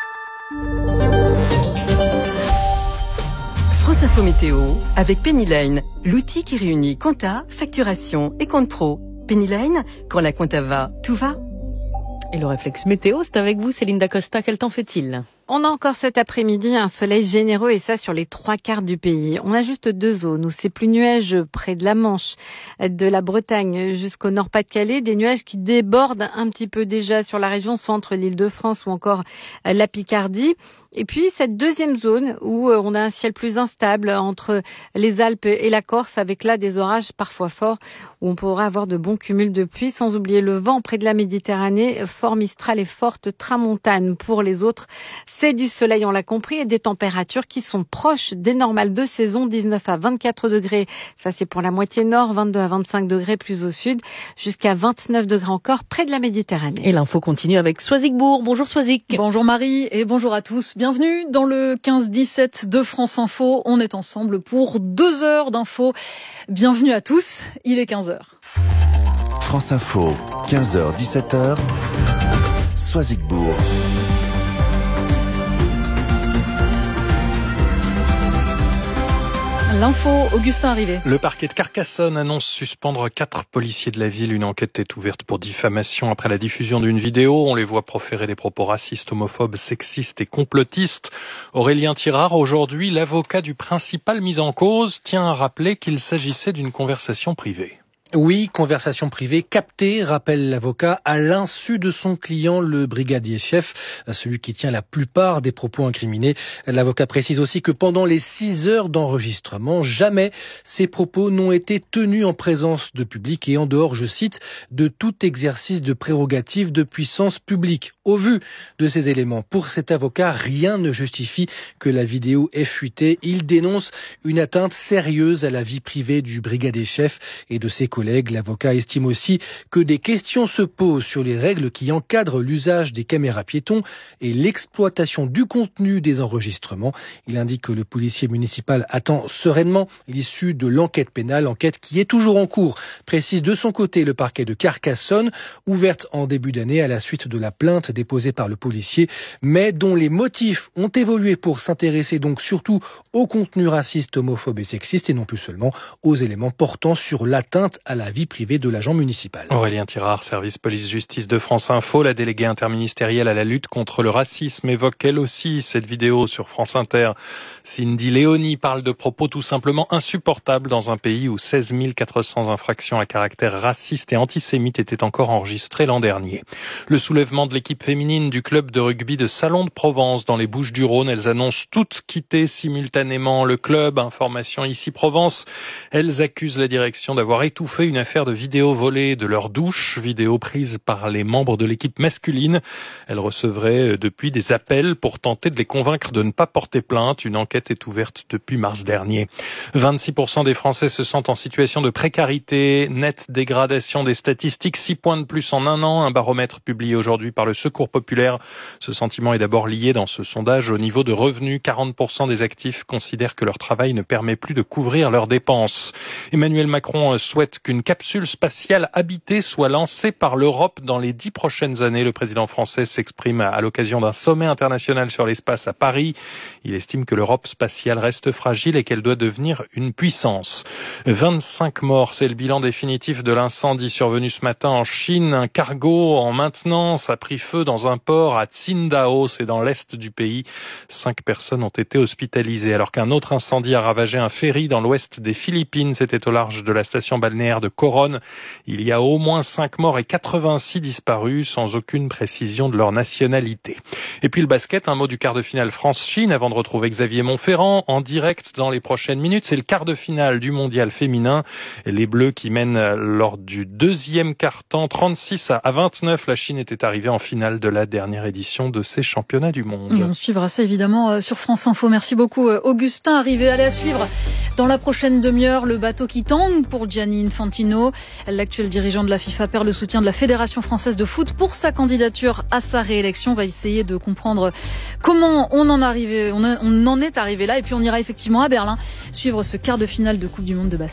France Info Météo avec Penny Lane, l'outil qui réunit compta, facturation et compte pro. Penny Lane, quand la compta va, tout va. Et le réflexe météo, c'est avec vous, Céline Dacosta. Quel temps fait-il ? On a encore cet après-midi un soleil généreux et ça sur les trois quarts du pays. On a juste deux zones où c'est plus nuageux près de la Manche, de la Bretagne jusqu'au Nord-Pas-de-Calais. Des nuages qui débordent un petit peu déjà sur la région centre, l'Île-de-France ou encore la Picardie. Et puis cette deuxième zone où on a un ciel plus instable entre les Alpes et la Corse avec là des orages parfois forts où on pourra avoir de bons cumuls de pluie, sans oublier le vent près de la Méditerranée, fort Mistral et forte tramontane. Pour les autres, c'est du soleil, on l'a compris, et des températures qui sont proches des normales de saison, dix-neuf à vingt-quatre degrés. Ça, c'est pour la moitié nord, vingt-deux à vingt-cinq degrés plus au sud, jusqu'à vingt-neuf degrés encore près de la Méditerranée. Et l'info continue avec Soisic Bourg. Bonjour Soisic. Bonjour Marie et bonjour à tous. Bienvenue dans le quinze dix-sept de France Info. On est ensemble pour deux heures d'infos. Bienvenue à tous. Il est quinze heures. France Info, quinze heures dix-sept heures. Soisic Bourg. L'info, Augustin Arrivé. Le parquet de Carcassonne annonce suspendre quatre policiers de la ville. Une enquête est ouverte pour diffamation après la diffusion d'une vidéo. On les voit proférer des propos racistes, homophobes, sexistes et complotistes. Aurélien Tirard, aujourd'hui, l'avocat du principal mis en cause, tient à rappeler qu'il s'agissait d'une conversation privée. Oui, conversation privée captée, rappelle l'avocat, à l'insu de son client, le brigadier chef, celui qui tient la plupart des propos incriminés. L'avocat précise aussi que pendant les six heures d'enregistrement, jamais ces propos n'ont été tenus en présence de public et en dehors, je cite, de tout exercice de prérogative de puissance publique. Au vu de ces éléments, pour cet avocat, rien ne justifie que la vidéo ait fuité. Il dénonce une atteinte sérieuse à la vie privée du brigadier chef et de ses collègues. L'avocat estime aussi que des questions se posent sur les règles qui encadrent l'usage des caméras piétons et l'exploitation du contenu des enregistrements. Il indique que le policier municipal attend sereinement l'issue de l'enquête pénale, enquête qui est toujours en cours, précise de son côté le parquet de Carcassonne, ouverte en début d'année à la suite de la plainte déposée par le policier, mais dont les motifs ont évolué pour s'intéresser donc surtout au contenu raciste, homophobe et sexiste et non plus seulement aux éléments portant sur l'atteinte à la vie privée de l'agent municipal. Aurélien Tirard, service police-justice de France Info. La déléguée interministérielle à la lutte contre le racisme évoque elle aussi cette vidéo sur France Inter. Cindy Léonie parle de propos tout simplement insupportables dans un pays où seize mille quatre cents infractions à caractère raciste et antisémite étaient encore enregistrées l'an dernier. Le soulèvement de l'équipe féminine du club de rugby de Salon de Provence dans les Bouches-du-Rhône. Elles annoncent toutes quitter simultanément le club. Information ici Provence. Elles accusent la direction d'avoir étouffé étouffé une affaire de vidéos volées de leur douche, vidéo prise par les membres de l'équipe masculine. Elles recevraient depuis des appels pour tenter de les convaincre de ne pas porter plainte. Une enquête est ouverte depuis mars dernier. vingt-six pour cent des Français se sentent en situation de précarité. Nette dégradation des statistiques, six points de plus en un an. Un baromètre publié aujourd'hui par le Secours populaire. Ce sentiment est d'abord lié dans ce sondage au niveau de revenus. quarante pour cent des actifs considèrent que leur travail ne permet plus de couvrir leurs dépenses. Emmanuel Macron souhaite qu'une capsule spatiale habitée soit lancée par l'Europe dans les dix prochaines années. Le président français s'exprime à l'occasion d'un sommet international sur l'espace à Paris. Il estime que l'Europe spatiale reste fragile et qu'elle doit devenir une puissance. vingt-cinq morts, c'est le bilan définitif de l'incendie survenu ce matin en Chine. Un cargo en maintenance a pris feu dans un port à Tsingtao, c'est dans l'est du pays. Cinq personnes ont été hospitalisées alors qu'un autre incendie a ravagé un ferry dans l'ouest des Philippines. C'était au large de la station balnéaire de Coron. Il y a au moins cinq morts et quatre-vingt-six disparus sans aucune précision de leur nationalité. Et puis le basket, un mot du quart de finale France-Chine avant de retrouver Xavier Montferrand en direct dans les prochaines minutes. C'est le quart de finale du mondial féminin. Les Bleus qui mènent lors du deuxième quart-temps trente-six à vingt-neuf. La Chine était arrivée en finale de la dernière édition de ces championnats du monde. Et on suivra ça évidemment sur France Info. Merci beaucoup Augustin. Arrivé, allez à suivre dans la prochaine demi-heure le bateau qui tangue pour Gianni Infantino. L'actuel dirigeant de la FIFA perd le soutien de la Fédération française de foot pour sa candidature à sa réélection. On va essayer de comprendre comment on en, arrivé, on, a, on en est arrivé là. Et puis on ira effectivement à Berlin suivre ce quart de finale de Coupe du Monde de basket.